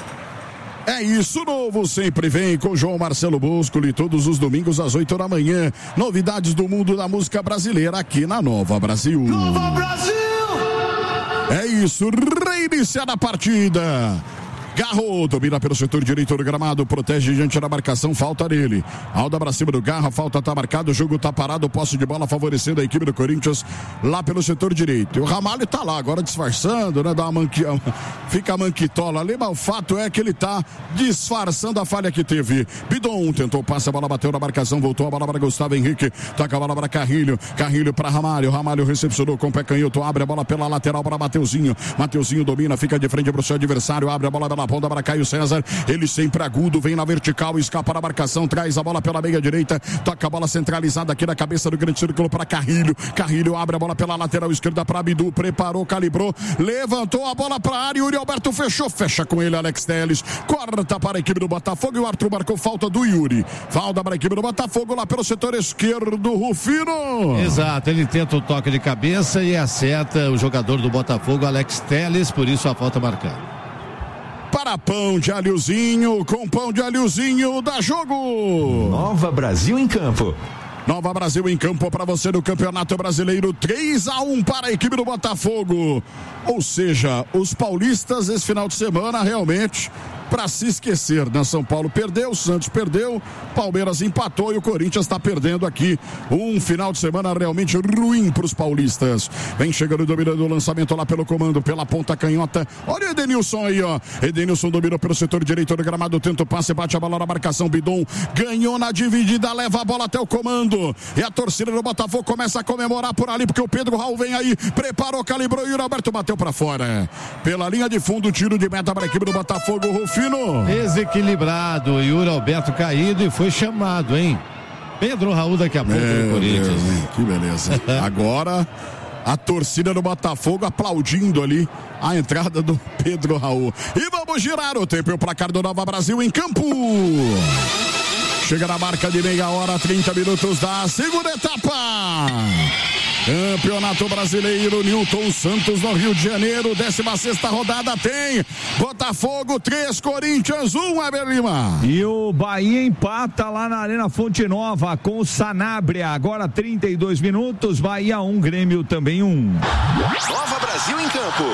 É isso, novo sempre vem com João Marcelo Boscoli, todos os domingos às 8 da manhã. Novidades do mundo da música brasileira aqui na Nova Brasil. Nova Brasil! É isso, reiniciada a partida. Garro domina pelo setor direito do gramado, protege diante da marcação, falta nele. Alda pra cima do Garro, a falta tá marcada, o jogo tá parado, posse de bola favorecendo a equipe do Corinthians lá pelo setor direito. E o Ramalho tá lá agora disfarçando, né? Dá uma fica a manquitola ali, mas o fato é que ele tá disfarçando a falha que teve. Bidon tentou passe, a bola bateu na marcação, voltou a bola para Gustavo Henrique, toca a bola para Carrilho, Carrilho para Ramalho, Ramalho recepcionou com o pé canhoto, abre a bola pela lateral para Mateuzinho, Mateuzinho domina, fica de frente pro seu adversário, abre a bola pela ponta para Caio César, ele sempre agudo, vem na vertical, escapa da marcação, traz a bola pela meia direita, toca a bola centralizada aqui na cabeça do grande círculo para Carrilho, Carrilho abre a bola pela lateral esquerda para Bidu, preparou, calibrou, levantou a bola para a área, Yuri Alberto fechou, fecha com ele Alex Telles, corta para a equipe do Botafogo e o Arthur marcou falta do Yuri, falta para a equipe do Botafogo lá pelo setor esquerdo, Rufino. Exato, ele tenta o toque de cabeça e acerta o jogador do Botafogo, Alex Telles, por isso a falta marcada. Para pão de alhozinho, com pão de alhozinho, dá jogo. Nova Brasil em campo. Nova Brasil em campo para você no Campeonato Brasileiro, 3-1 para a equipe do Botafogo. Ou seja, os paulistas esse final de semana realmente para se esquecer, né? São Paulo perdeu, o Santos perdeu, Palmeiras empatou e o Corinthians está perdendo aqui. Um final de semana realmente ruim para os paulistas. Vem chegando, dominando o lançamento lá pelo comando, pela ponta canhota. Olha o Edenilson aí, ó. Edenilson dominou pelo setor direito do gramado, tenta o passe, bate a bola na marcação. Bidon ganhou na dividida, leva a bola até o comando. E a torcida do Botafogo começa a comemorar por ali, porque o Pedro Raul vem aí, preparou, calibrou e o Roberto bateu para fora. Pela linha de fundo, tiro de meta para a equipe do Botafogo, Rufino. Desequilibrado, Yuri Alberto caído e foi chamado, hein? Pedro Raul daqui a pouco no Corinthians. Deus, que beleza. Agora a torcida do Botafogo aplaudindo ali a entrada do Pedro Raul. E vamos girar o tempo e o placar do Nova Brasil em campo. Chega na marca de meia hora, 30 minutos da segunda etapa. Campeonato Brasileiro, Newton Santos no Rio de Janeiro, 16ª rodada tem Botafogo 3, Corinthians 1, Weber Lima. E o Bahia empata lá na Arena Fonte Nova com o Sanabria, agora 32 minutos, Bahia 1, Grêmio também 1. Nova Brasil em campo.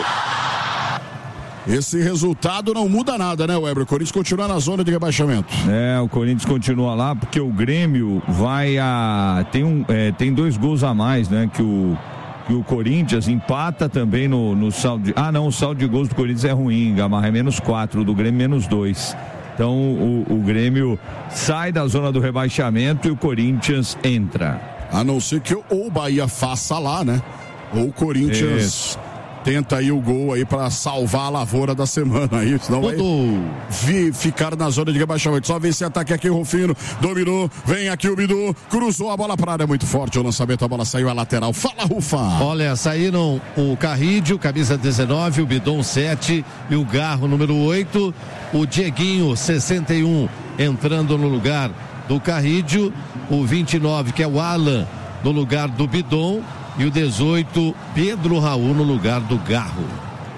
Esse resultado não muda nada, né, Weber? O Corinthians continua na zona de rebaixamento. O Corinthians continua lá porque o Grêmio vai tem 2 gols a mais, né? Que o Corinthians empata também no saldo. O saldo de gols do Corinthians é ruim, Gamarra, é -4, do Grêmio -2. Então o Grêmio sai da zona do rebaixamento e o Corinthians entra. A não ser que o Bahia faça lá, né? Ou o Corinthians tenta aí o gol aí pra salvar a lavoura da semana aí, senão vai ficar na zona de rebaixamento. Só vem esse ataque aqui, o Rufino dominou, vem aqui o Bidu, cruzou a bola pra área, muito forte o lançamento, a bola saiu à lateral. Fala, Rufa! Olha, saíram o Carrídio, camisa 19, o Bidon 7 e o Garro, número 8, o Dieguinho, 61, entrando no lugar do Carrídio, o 29, que é o Alan, no lugar do Bidon, e o 18, Pedro Raul, no lugar do Garro.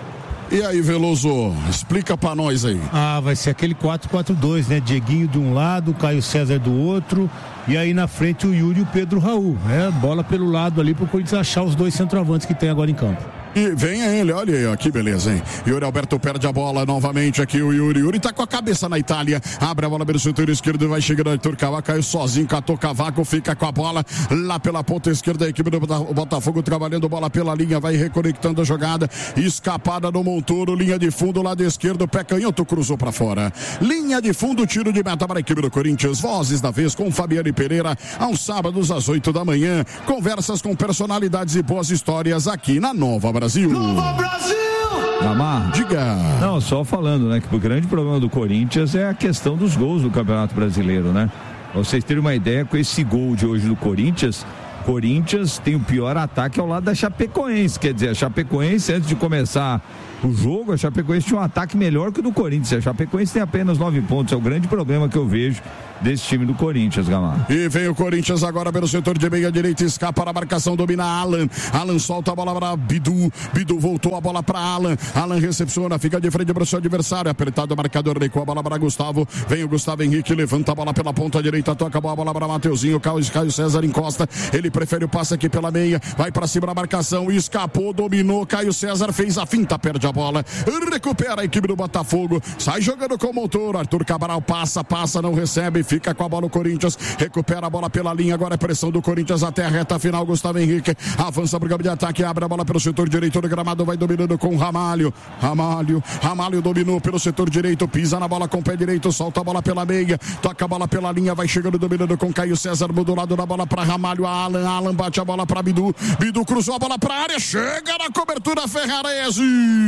E aí, Veloso, explica pra nós aí. Vai ser aquele 4-4-2, né? Dieguinho de um lado, Caio César do outro, e aí na frente o Yuri e o Pedro Raul, né? Bola pelo lado ali pro Corinthians achar os dois centroavantes que tem agora em campo. E vem ele, olha aí, ó, que beleza, hein? Yuri Alberto perde a bola novamente aqui, o Yuri tá com a cabeça na Itália, abre a bola pelo setor esquerdo, vai chegando o Arthur Cavaco, caiu sozinho, catou Cavaco, fica com a bola lá pela ponta esquerda, a equipe do Botafogo trabalhando bola pela linha, vai reconectando a jogada, escapada do Montoro, linha de fundo, lado esquerdo, pé canhoto, cruzou pra fora, linha de fundo, tiro de meta para a equipe do Corinthians, vozes da vez com Fabiane Pereira, aos sábados às 8 da manhã, conversas com personalidades e boas histórias aqui na Nova Brasil. Nova Brasil! Gamar, diga. Não, só falando, né, que o grande problema do Corinthians é a questão dos gols do Campeonato Brasileiro, né? Pra vocês terem uma ideia, com esse gol de hoje do Corinthians tem o pior ataque ao lado da Chapecoense, quer dizer, a Chapecoense, antes de começar o jogo, a Chapecoense tinha um ataque melhor que o do Corinthians, a Chapecoense tem apenas 9 pontos, é o grande problema que eu vejo desse time do Corinthians, Gamar. E vem o Corinthians agora pelo setor de meia direita, escapa na marcação, domina Alan solta a bola para Bidu voltou a bola para Alan recepciona, fica de frente para o seu adversário, apertado o marcador, recua a bola para Gustavo, vem o Gustavo Henrique, levanta a bola pela ponta direita, toca a bola para Mateuzinho, Caio César encosta, ele prefere o passe aqui pela meia, vai para cima da marcação, escapou, dominou, Caio César fez a finta, perde a bola, recupera a equipe do Botafogo, sai jogando com o motor, Arthur Cabral passa, não recebe, fica com a bola o Corinthians, recupera a bola pela linha, agora é pressão do Corinthians até a reta final, Gustavo Henrique avança para o campo de ataque, abre a bola pelo setor direito do gramado, vai dominando com Ramalho dominou pelo setor direito, pisa na bola com o pé direito, solta a bola pela meia, toca a bola pela linha, vai chegando dominando com Caio César, do lado da bola para Ramalho, Alan bate a bola para Bidu cruzou a bola para a área, chega na cobertura Ferrarese,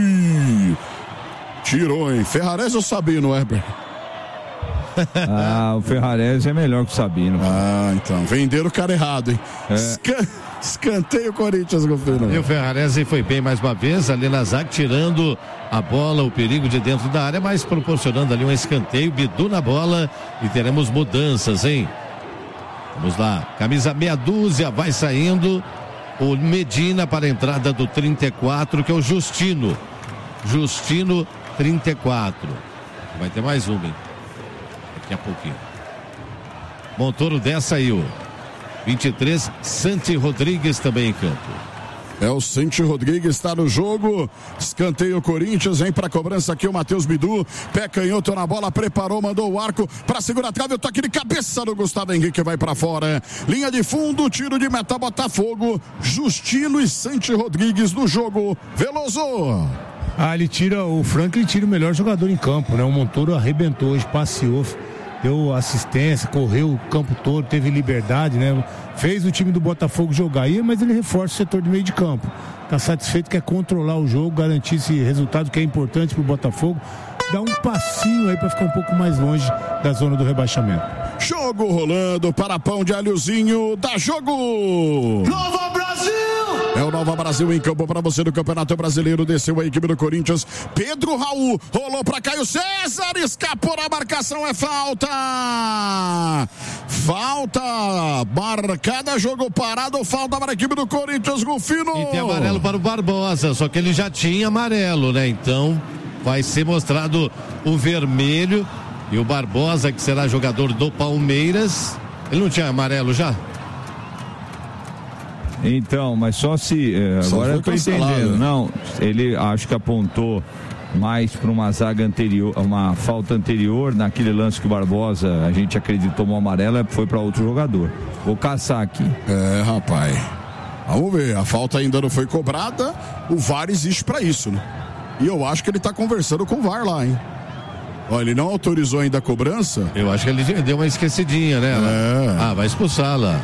tirou, hein? Ferrarese ou Sabino, Weber? O Ferrarese é melhor que o Sabino. Então, venderam o cara errado, hein? Escanteio o Corinthians, Gofino. E o Ferrarese foi bem mais uma vez, ali na zaga, tirando a bola, o perigo de dentro da área, mas proporcionando ali um escanteio, Bidu na bola e teremos mudanças, hein? Vamos lá, camisa meia dúzia, vai saindo o Medina para a entrada do 34, que é o Justino 34. Vai ter mais um, hein? Daqui a pouquinho. Montoro 10 saiu. 23, Santi Rodrigues também em campo. O Santi Rodrigues está no jogo. Escanteio Corinthians, vem para cobrança aqui o Matheus Bidu. Pé canhoto na bola, preparou, mandou o arco para segurar a trave. O toque de cabeça do Gustavo Henrique vai para fora. Linha de fundo, tiro de meta Botafogo. Justino e Santi Rodrigues no jogo. Veloso. O Franklin tira o melhor jogador em campo, né? O Montoro arrebentou hoje, passeou, deu assistência, correu o campo todo, teve liberdade, né? Fez o time do Botafogo jogar aí, mas ele reforça o setor de meio de campo. Tá satisfeito, quer controlar o jogo, garantir esse resultado que é importante pro Botafogo. Dá um passinho aí para ficar um pouco mais longe da zona do rebaixamento. Jogo rolando para Pão de Alhozinho, dá jogo! Nova Brasil! É o Nova Brasil em campo para você do Campeonato Brasileiro. Desceu a equipe do Corinthians. Pedro Raul rolou para Caio César. Escapou na marcação. É falta. Falta marcada. Jogo parado. Falta para a equipe do Corinthians. Rufino. E tem amarelo para o Barbosa. Só que ele já tinha amarelo, né? Então vai ser mostrado o vermelho. E o Barbosa, que será jogador do Palmeiras. Ele não tinha amarelo já? Então, mas só se... agora eu tô entendendo. Não, ele acho que apontou mais para uma zaga anterior, uma falta anterior, naquele lance que o Barbosa, a gente acreditou no amarelo, foi para outro jogador. Vou caçar aqui. Rapaz. Vamos ver, a falta ainda não foi cobrada, o VAR existe para isso, né? E eu acho que ele tá conversando com o VAR lá, hein? Olha, ele não autorizou ainda a cobrança. Eu acho que ele deu uma esquecidinha, né? Vai expulsá-la.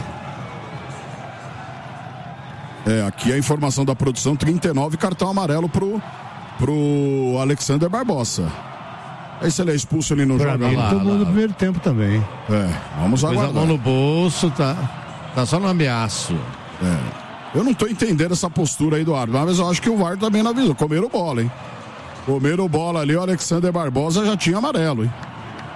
Aqui a informação da produção, 39, cartão amarelo pro Alexander Barbosa. Aí se ele é expulso, ele não joga. Ele tomou no primeiro tempo também. Vamos aguardar. Pôs a mão no bolso, tá só no ameaço. Eu não tô entendendo essa postura aí do árbitro, mas eu acho que o VAR também não avisou. Comeram bola, hein? Comeram bola ali, o Alexander Barbosa já tinha amarelo, hein?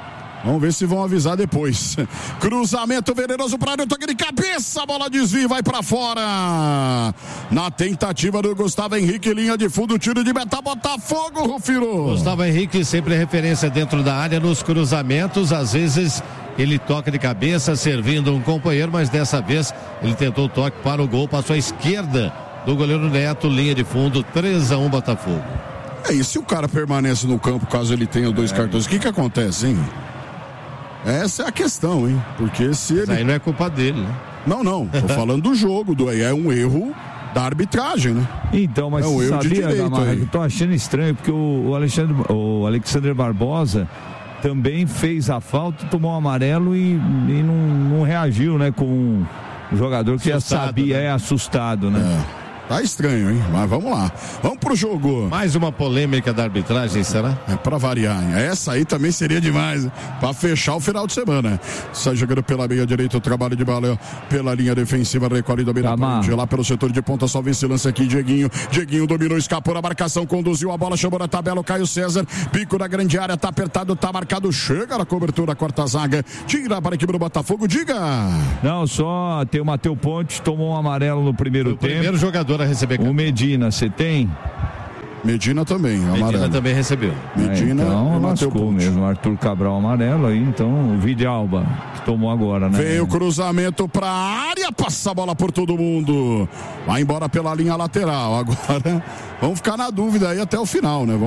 Vamos ver se vão avisar depois. Cruzamento venenoso para área, toque de cabeça, a bola desvia e vai para fora. Na tentativa do Gustavo Henrique, linha de fundo, tiro de meta, Botafogo, Rufino. Gustavo Henrique sempre referência dentro da área nos cruzamentos, às vezes ele toca de cabeça servindo um companheiro, mas dessa vez ele tentou o toque para o gol, passou à esquerda do goleiro Neto, linha de fundo, 3-1 Botafogo. E se o cara permanece no campo, caso ele tenha 2 cartões, o que acontece, hein? Essa é a questão, hein? Porque se ele... Mas aí não é culpa dele, né? Não, tô falando do jogo, é um erro da arbitragem, né? Então, mas um erro sabia, de direito, Gamarra, eu tô achando estranho, porque o Alexandre Barbosa também fez a falta, tomou um amarelo e não reagiu, né? Com o jogador que assustado, já sabia, né? Assustado, né? Tá estranho, hein? Mas vamos lá. Vamos pro jogo. Mais uma polêmica da arbitragem, será? É pra variar. Essa aí também seria demais, pra fechar o final de semana. Sai jogando pela meia direita, o trabalho de bola pela linha defensiva, recolhe, domina lá pelo setor de ponta, só vê esse lance aqui, Dieguinho dominou, escapou na marcação, conduziu a bola, chamou na tabela o Caio César, pico na grande área, tá apertado, tá marcado, chega na cobertura, corta a zaga, tira para a equipe do Botafogo, diga! Não, só tem o Matheus Ponte, tomou um amarelo no primeiro tempo. Primeiro jogador a receber. O Medina, você tem? Medina também, amarelo. Medina também recebeu. Medina, então lascou mesmo, Arthur Cabral amarelo aí, então o Vidalba que tomou agora, né? Veio o cruzamento pra área, passa a bola por todo mundo, vai embora pela linha lateral, agora vamos ficar na dúvida aí até o final, né?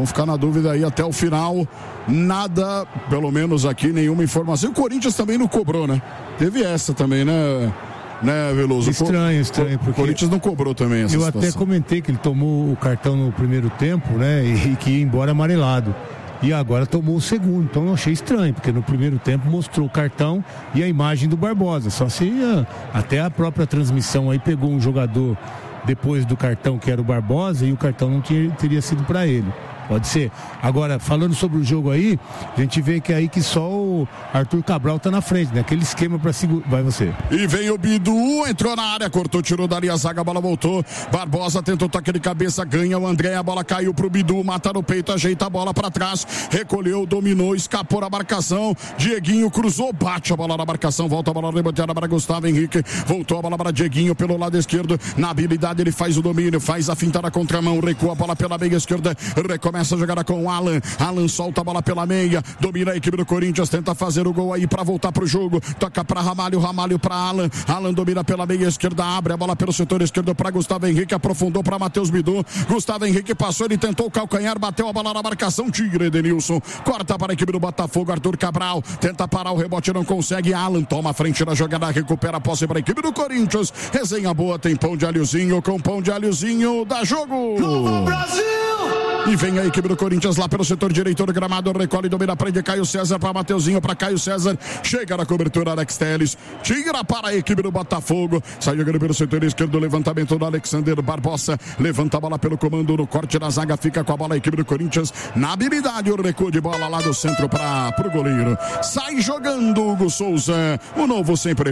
Nada, pelo menos aqui, nenhuma informação. O Corinthians também não cobrou, né? Teve essa também, né, Veloso? Estranho, porque o Corinthians não cobrou também essa situação. Eu até comentei que ele tomou o cartão no primeiro tempo, né, e que ia embora amarelado. E agora tomou o segundo, então eu achei estranho, porque no primeiro tempo mostrou o cartão e a imagem do Barbosa. Só se até a própria transmissão aí pegou um jogador depois do cartão que era o Barbosa e o cartão não teria sido para ele. Pode ser. Agora, falando sobre o jogo aí, a gente vê que aí que só o Arthur Cabral tá na frente, né? Aquele esquema pra segurar. Vai você. E vem o Bidu, entrou na área, cortou, tirou dali a zaga, a bola voltou. Barbosa tentou toque de cabeça, ganha o André, a bola caiu pro Bidu, mata no peito, ajeita a bola pra trás, recolheu, dominou, escapou na marcação. Dieguinho cruzou, bate a bola na marcação, volta a bola rebatida para Gustavo Henrique, voltou a bola para Dieguinho pelo lado esquerdo. Na habilidade, ele faz o domínio, faz a finta na contramão, recua a bola pela meia esquerda, recomeça a jogada com o Alan solta a bola pela meia, domina a equipe do Corinthians, tenta fazer o gol aí pra voltar pro jogo, toca pra Ramalho pra Alan domina pela meia esquerda, abre a bola pelo setor esquerdo pra Gustavo Henrique, aprofundou pra Matheus Bidu, Gustavo Henrique passou, ele tentou o calcanhar, bateu a bola na marcação, tira Edenilson, corta para a equipe do Botafogo, Arthur Cabral, tenta parar o rebote, não consegue, Alan toma a frente na jogada, recupera a posse para a equipe do Corinthians, resenha boa, tem pão de alhozinho, com pão de alhozinho, dá jogo! Nova Brasil! E vem a equipe do Corinthians lá pelo setor direito do gramado, recolhe, domina, prende Caio César para Mateuzinho, para Caio César, chega na cobertura Alex Telles, tira para a equipe do Botafogo, sai jogando pelo setor esquerdo, levantamento do Alexander Barbosa, levanta a bola pelo comando, no corte da zaga, fica com a bola a equipe do Corinthians, na habilidade, o recuo de bola lá do centro pro goleiro, sai jogando Hugo Souza, o novo sempre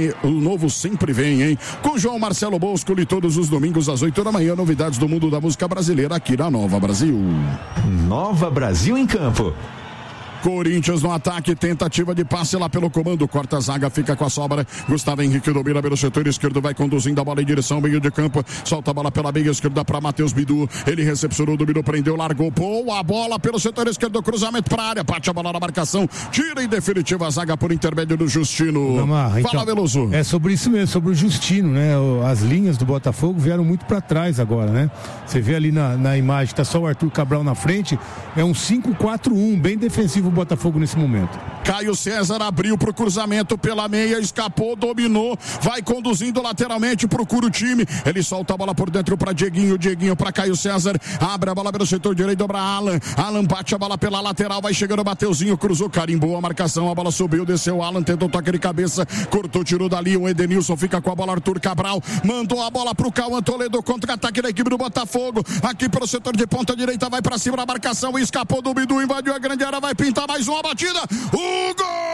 vem, hein, com João Marcelo Boscoli, todos os domingos às 8 da manhã, novidades do mundo da música brasileira aqui na Nova Brasil. Nova Brasil em campo. Corinthians no ataque, tentativa de passe lá pelo comando, corta a zaga, fica com a sobra, Gustavo Henrique domina pelo setor esquerdo, vai conduzindo a bola em direção ao meio de campo, solta a bola pela meia esquerda para Matheus Bidu, ele recepcionou, dominou, prendeu, largou, boa bola pelo setor esquerdo, cruzamento para a área, bate a bola na marcação, tira em definitiva a zaga por intermédio do Justino. Fala, então, Veloso. É sobre isso mesmo, sobre o Justino, né? As linhas do Botafogo vieram muito para trás agora, né? Você vê ali na imagem, tá só o Arthur Cabral na frente, é um 5-4-1, bem defensivo o Botafogo nesse momento. Caio César abriu pro cruzamento pela meia, escapou, dominou, vai conduzindo lateralmente, procura o time, ele solta a bola por dentro para Dieguinho para Caio César, abre a bola pelo setor direito para Alan bate a bola pela lateral, vai chegando o Mateuzinho, cruzou, carimbou a marcação, a bola subiu, desceu, Alan tentou toque de cabeça, cortou, tirou dali, o Edenilson fica com a bola, Arthur Cabral, mandou a bola pro Cauã Toledo, contra-ataque da equipe do Botafogo, aqui pelo setor de ponta direita, vai para cima da marcação, escapou do Bidu, invadiu a grande área, vai pintar mais uma batida, o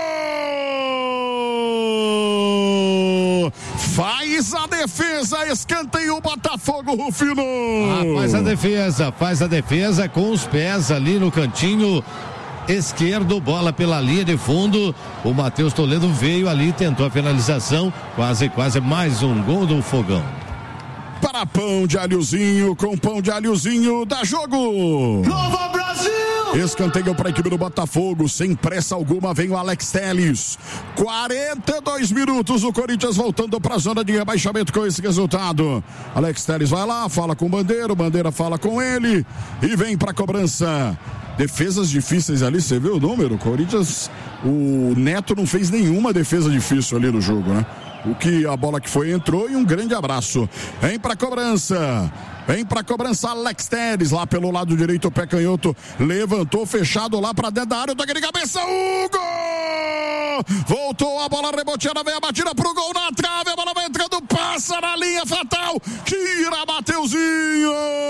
gol! Faz a defesa, escanteio o Botafogo, Rufino! Faz a defesa com os pés ali no cantinho, esquerdo, bola pela linha de fundo. O Matheus Toledo veio ali, tentou a finalização. Quase mais um gol do Fogão. Para pão de alhozinho, com pão de alhozinho, dá jogo! Nova Brasil! Escanteio para a equipe do Botafogo, sem pressa alguma, vem o Alex Telles. 42 minutos, o Corinthians voltando para a zona de rebaixamento com esse resultado. Alex Telles vai lá, fala com o Bandeira fala com ele e vem para a cobrança. Defesas difíceis ali, você viu o número? Corinthians, o Neto não fez nenhuma defesa difícil ali no jogo, né? A bola que foi entrou e um grande abraço. Vem pra cobrança Alex Telles, lá pelo lado direito, o pé canhoto levantou, fechado lá pra dentro da área, toque de cabeça, Hugo! Voltou a bola reboteada, vem a batida pro gol na trave, a bola vai entrando, passa na linha fatal, tira Mateuzinho!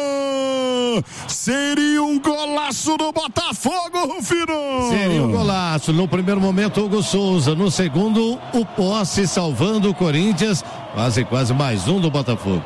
Seria um golaço do Botafogo, Rufino! Seria um golaço, no primeiro momento Hugo Souza, no segundo o Posse salvando o Corinthians, quase mais um do Botafogo.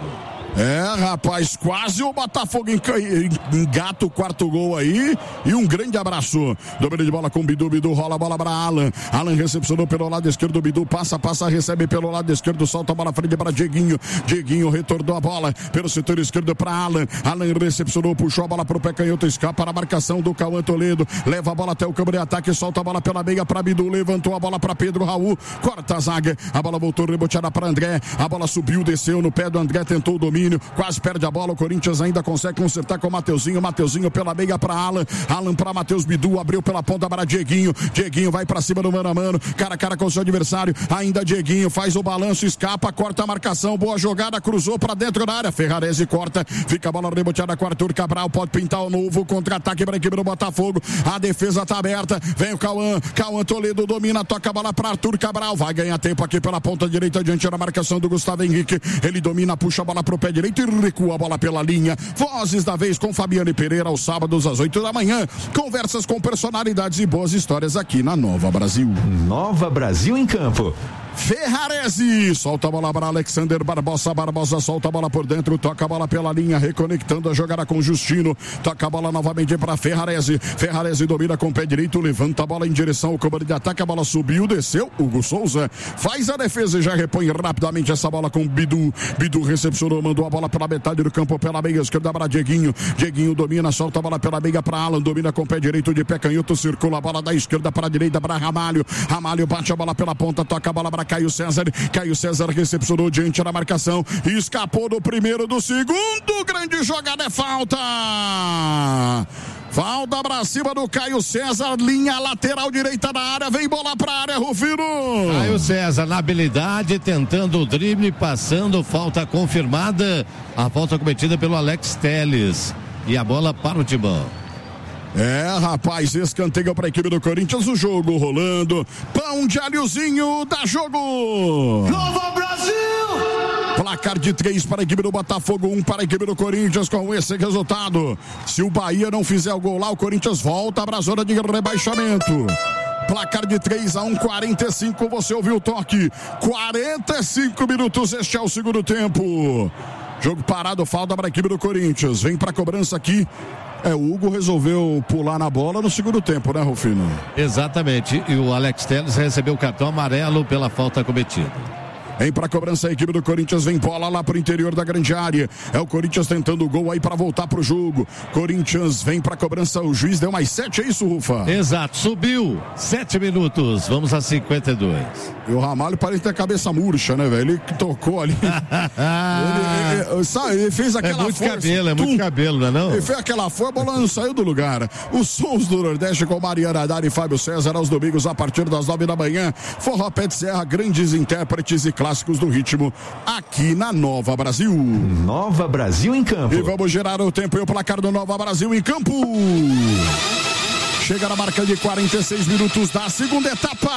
Rapaz, quase o Botafogo engata o quarto gol aí e um grande abraço. Domínio de bola com Bidu, rola a bola para Alan recepcionou pelo lado esquerdo, Bidu passa, recebe pelo lado esquerdo, solta a bola frente para Dieguinho retornou a bola pelo setor esquerdo para Alan recepcionou, puxou a bola pro pé canhoto, escapa na marcação do Cauã Toledo, leva a bola até o campo de ataque, solta a bola pela meia para Bidu, levantou a bola para Pedro Raul, corta a zaga, a bola voltou reboteada para André, a bola subiu, desceu no pé do André, tentou o domínio, quase perde a bola, o Corinthians ainda consegue consertar com o Mateuzinho pela meia para Alan para Matheus, Bidu abriu pela ponta para Dieguinho vai para cima do mano a mano, cara a cara com o seu adversário, ainda Dieguinho faz o balanço, escapa, corta a marcação, boa jogada, cruzou para dentro da área, Ferrarese corta, fica a bola reboteada com Arthur Cabral, pode pintar o novo contra-ataque para a equipe do Botafogo, a defesa tá aberta, vem o Cauã Toledo domina, toca a bola para Arthur Cabral, vai ganhar tempo aqui pela ponta direita, diante da marcação do Gustavo Henrique, ele domina, puxa a bola pro pé direito e recua a bola pela linha. Vozes da vez com Fabiane Pereira aos sábados às 8 da manhã. Conversas com personalidades e boas histórias aqui na Nova Brasil. Nova Brasil em campo. Ferrarese, solta a bola para Alexander Barbosa solta a bola por dentro, toca a bola pela linha, reconectando a jogada com Justino, toca a bola novamente para Ferrarese domina com o pé direito, levanta a bola em direção ao comando de ataque, a bola subiu, desceu, Hugo Souza faz a defesa e já repõe rapidamente essa bola com Bidu recepcionou, mandou a bola pela metade do campo, pela meia esquerda para Dieguinho domina, solta a bola pela meia para Alan, domina com o pé direito de pé canhoto, circula a bola da esquerda para a direita para Ramalho bate a bola pela ponta, toca a bola para Caio César recepcionou diante da marcação, escapou do primeiro, do segundo, grande jogada, é falta pra cima do Caio César, linha lateral direita da área, vem bola pra área, Rufino. Caio César na habilidade, tentando o drible, passando, falta confirmada, a falta cometida pelo Alex Telles e a bola para o Timão. Rapaz, escanteio para a equipe do Corinthians, o jogo rolando, pão de alhozinho, dá jogo! Nova Brasil! Placar de 3 para a equipe do Botafogo, 1 para a equipe do Corinthians, com esse resultado. Se o Bahia não fizer o gol lá, o Corinthians volta para a zona de rebaixamento. Placar de 3-1, 45, você ouviu o toque, 45 minutos, este é o segundo tempo. Jogo parado, falta para a equipe do Corinthians, vem para a cobrança aqui. O Hugo resolveu pular na bola no segundo tempo, né, Rufino? Exatamente, e o Alex Telles recebeu o cartão amarelo pela falta cometida. Vem pra cobrança a equipe do Corinthians, vem bola lá pro interior da grande área. É o Corinthians tentando o gol aí pra voltar pro jogo. Corinthians vem pra cobrança, o juiz deu mais 7, é isso, Rufa? Exato, subiu, 7 minutos, vamos a 52. E o Ramalho parece ter a cabeça murcha, né, velho? Ele tocou ali. ele fez aquela muito força. Muito cabelo, não é não? Ele fez aquela força, a bola não saiu do lugar. Os sons do Nordeste com Mariana Haddad e Fábio César aos domingos a partir das 9 da manhã. Forró Pé de Serra, grandes intérpretes e clássicos do ritmo aqui na Nova Brasil. Nova Brasil em campo. E vamos gerar o tempo e o placar do Nova Brasil em campo. Chega na marca de 46 minutos da segunda etapa.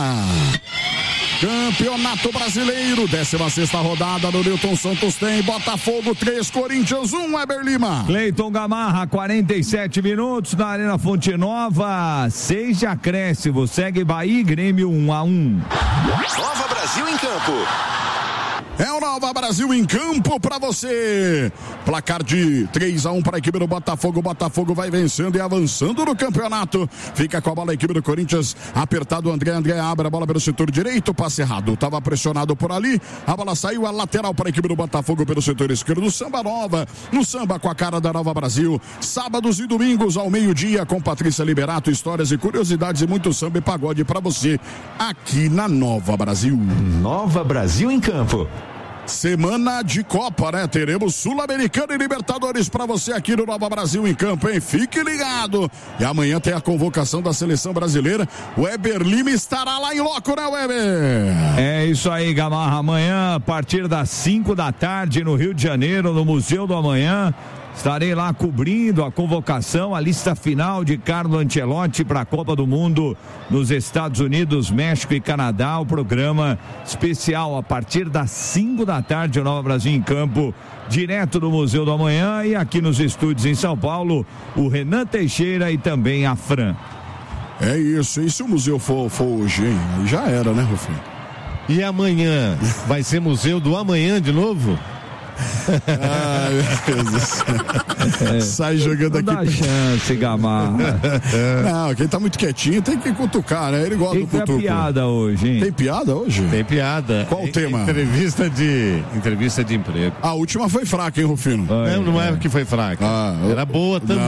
Campeonato Brasileiro, 16ª rodada do Newton Santos tem Botafogo 3, Corinthians 1, Weber Lima. Cleiton Gamarra, 47 minutos na Arena Fonte Nova, 6 de acréscimo, segue Bahia e Grêmio 1-1. Nova Brasil em campo. É o Nova Brasil em campo pra você. Placar de 3-1 para a equipe do Botafogo. O Botafogo vai vencendo e avançando no campeonato. Fica com a bola a equipe do Corinthians. Apertado o André abre a bola pelo setor direito. Passe errado. Tava pressionado por ali. A bola saiu. A lateral para a equipe do Botafogo pelo setor esquerdo. Samba Nova. No samba com a cara da Nova Brasil. Sábados e domingos ao meio-dia com Patrícia Liberato. Histórias e curiosidades e muito samba e pagode para você aqui na Nova Brasil. Nova Brasil em campo. Semana de Copa, né? Teremos Sul-Americana e Libertadores pra você aqui no Nova Brasil em campo, hein? Fique ligado. E amanhã tem a convocação da seleção brasileira. O Weber Lima estará lá em loco, né, Weber? É isso aí, Gamarra. Amanhã, a partir das 5 da tarde, no Rio de Janeiro, no Museu do Amanhã. Estarei lá cobrindo a convocação, a lista final de Carlo Ancelotti para a Copa do Mundo nos Estados Unidos, México e Canadá. O programa especial a partir das 5 da tarde, o Nova Brasil em campo, direto do Museu do Amanhã, e aqui nos estúdios em São Paulo, o Renan Teixeira e também a Fran. É isso, e se o museu for hoje, hein? Aí já era, né, Rufino? E amanhã? Vai ser Museu do Amanhã de novo? Ai, meu Deus do céu. Sai jogando aqui. Não dá chance, Gamarra. Não, quem tá muito quietinho tem que cutucar, né? Ele gosta do cutuco. Tem piada hoje, hein? Tem piada hoje? Tem piada. Qual o tema? Entrevista de emprego. A última foi fraca, hein, Rufino? Não é que foi fraca. Era boa também.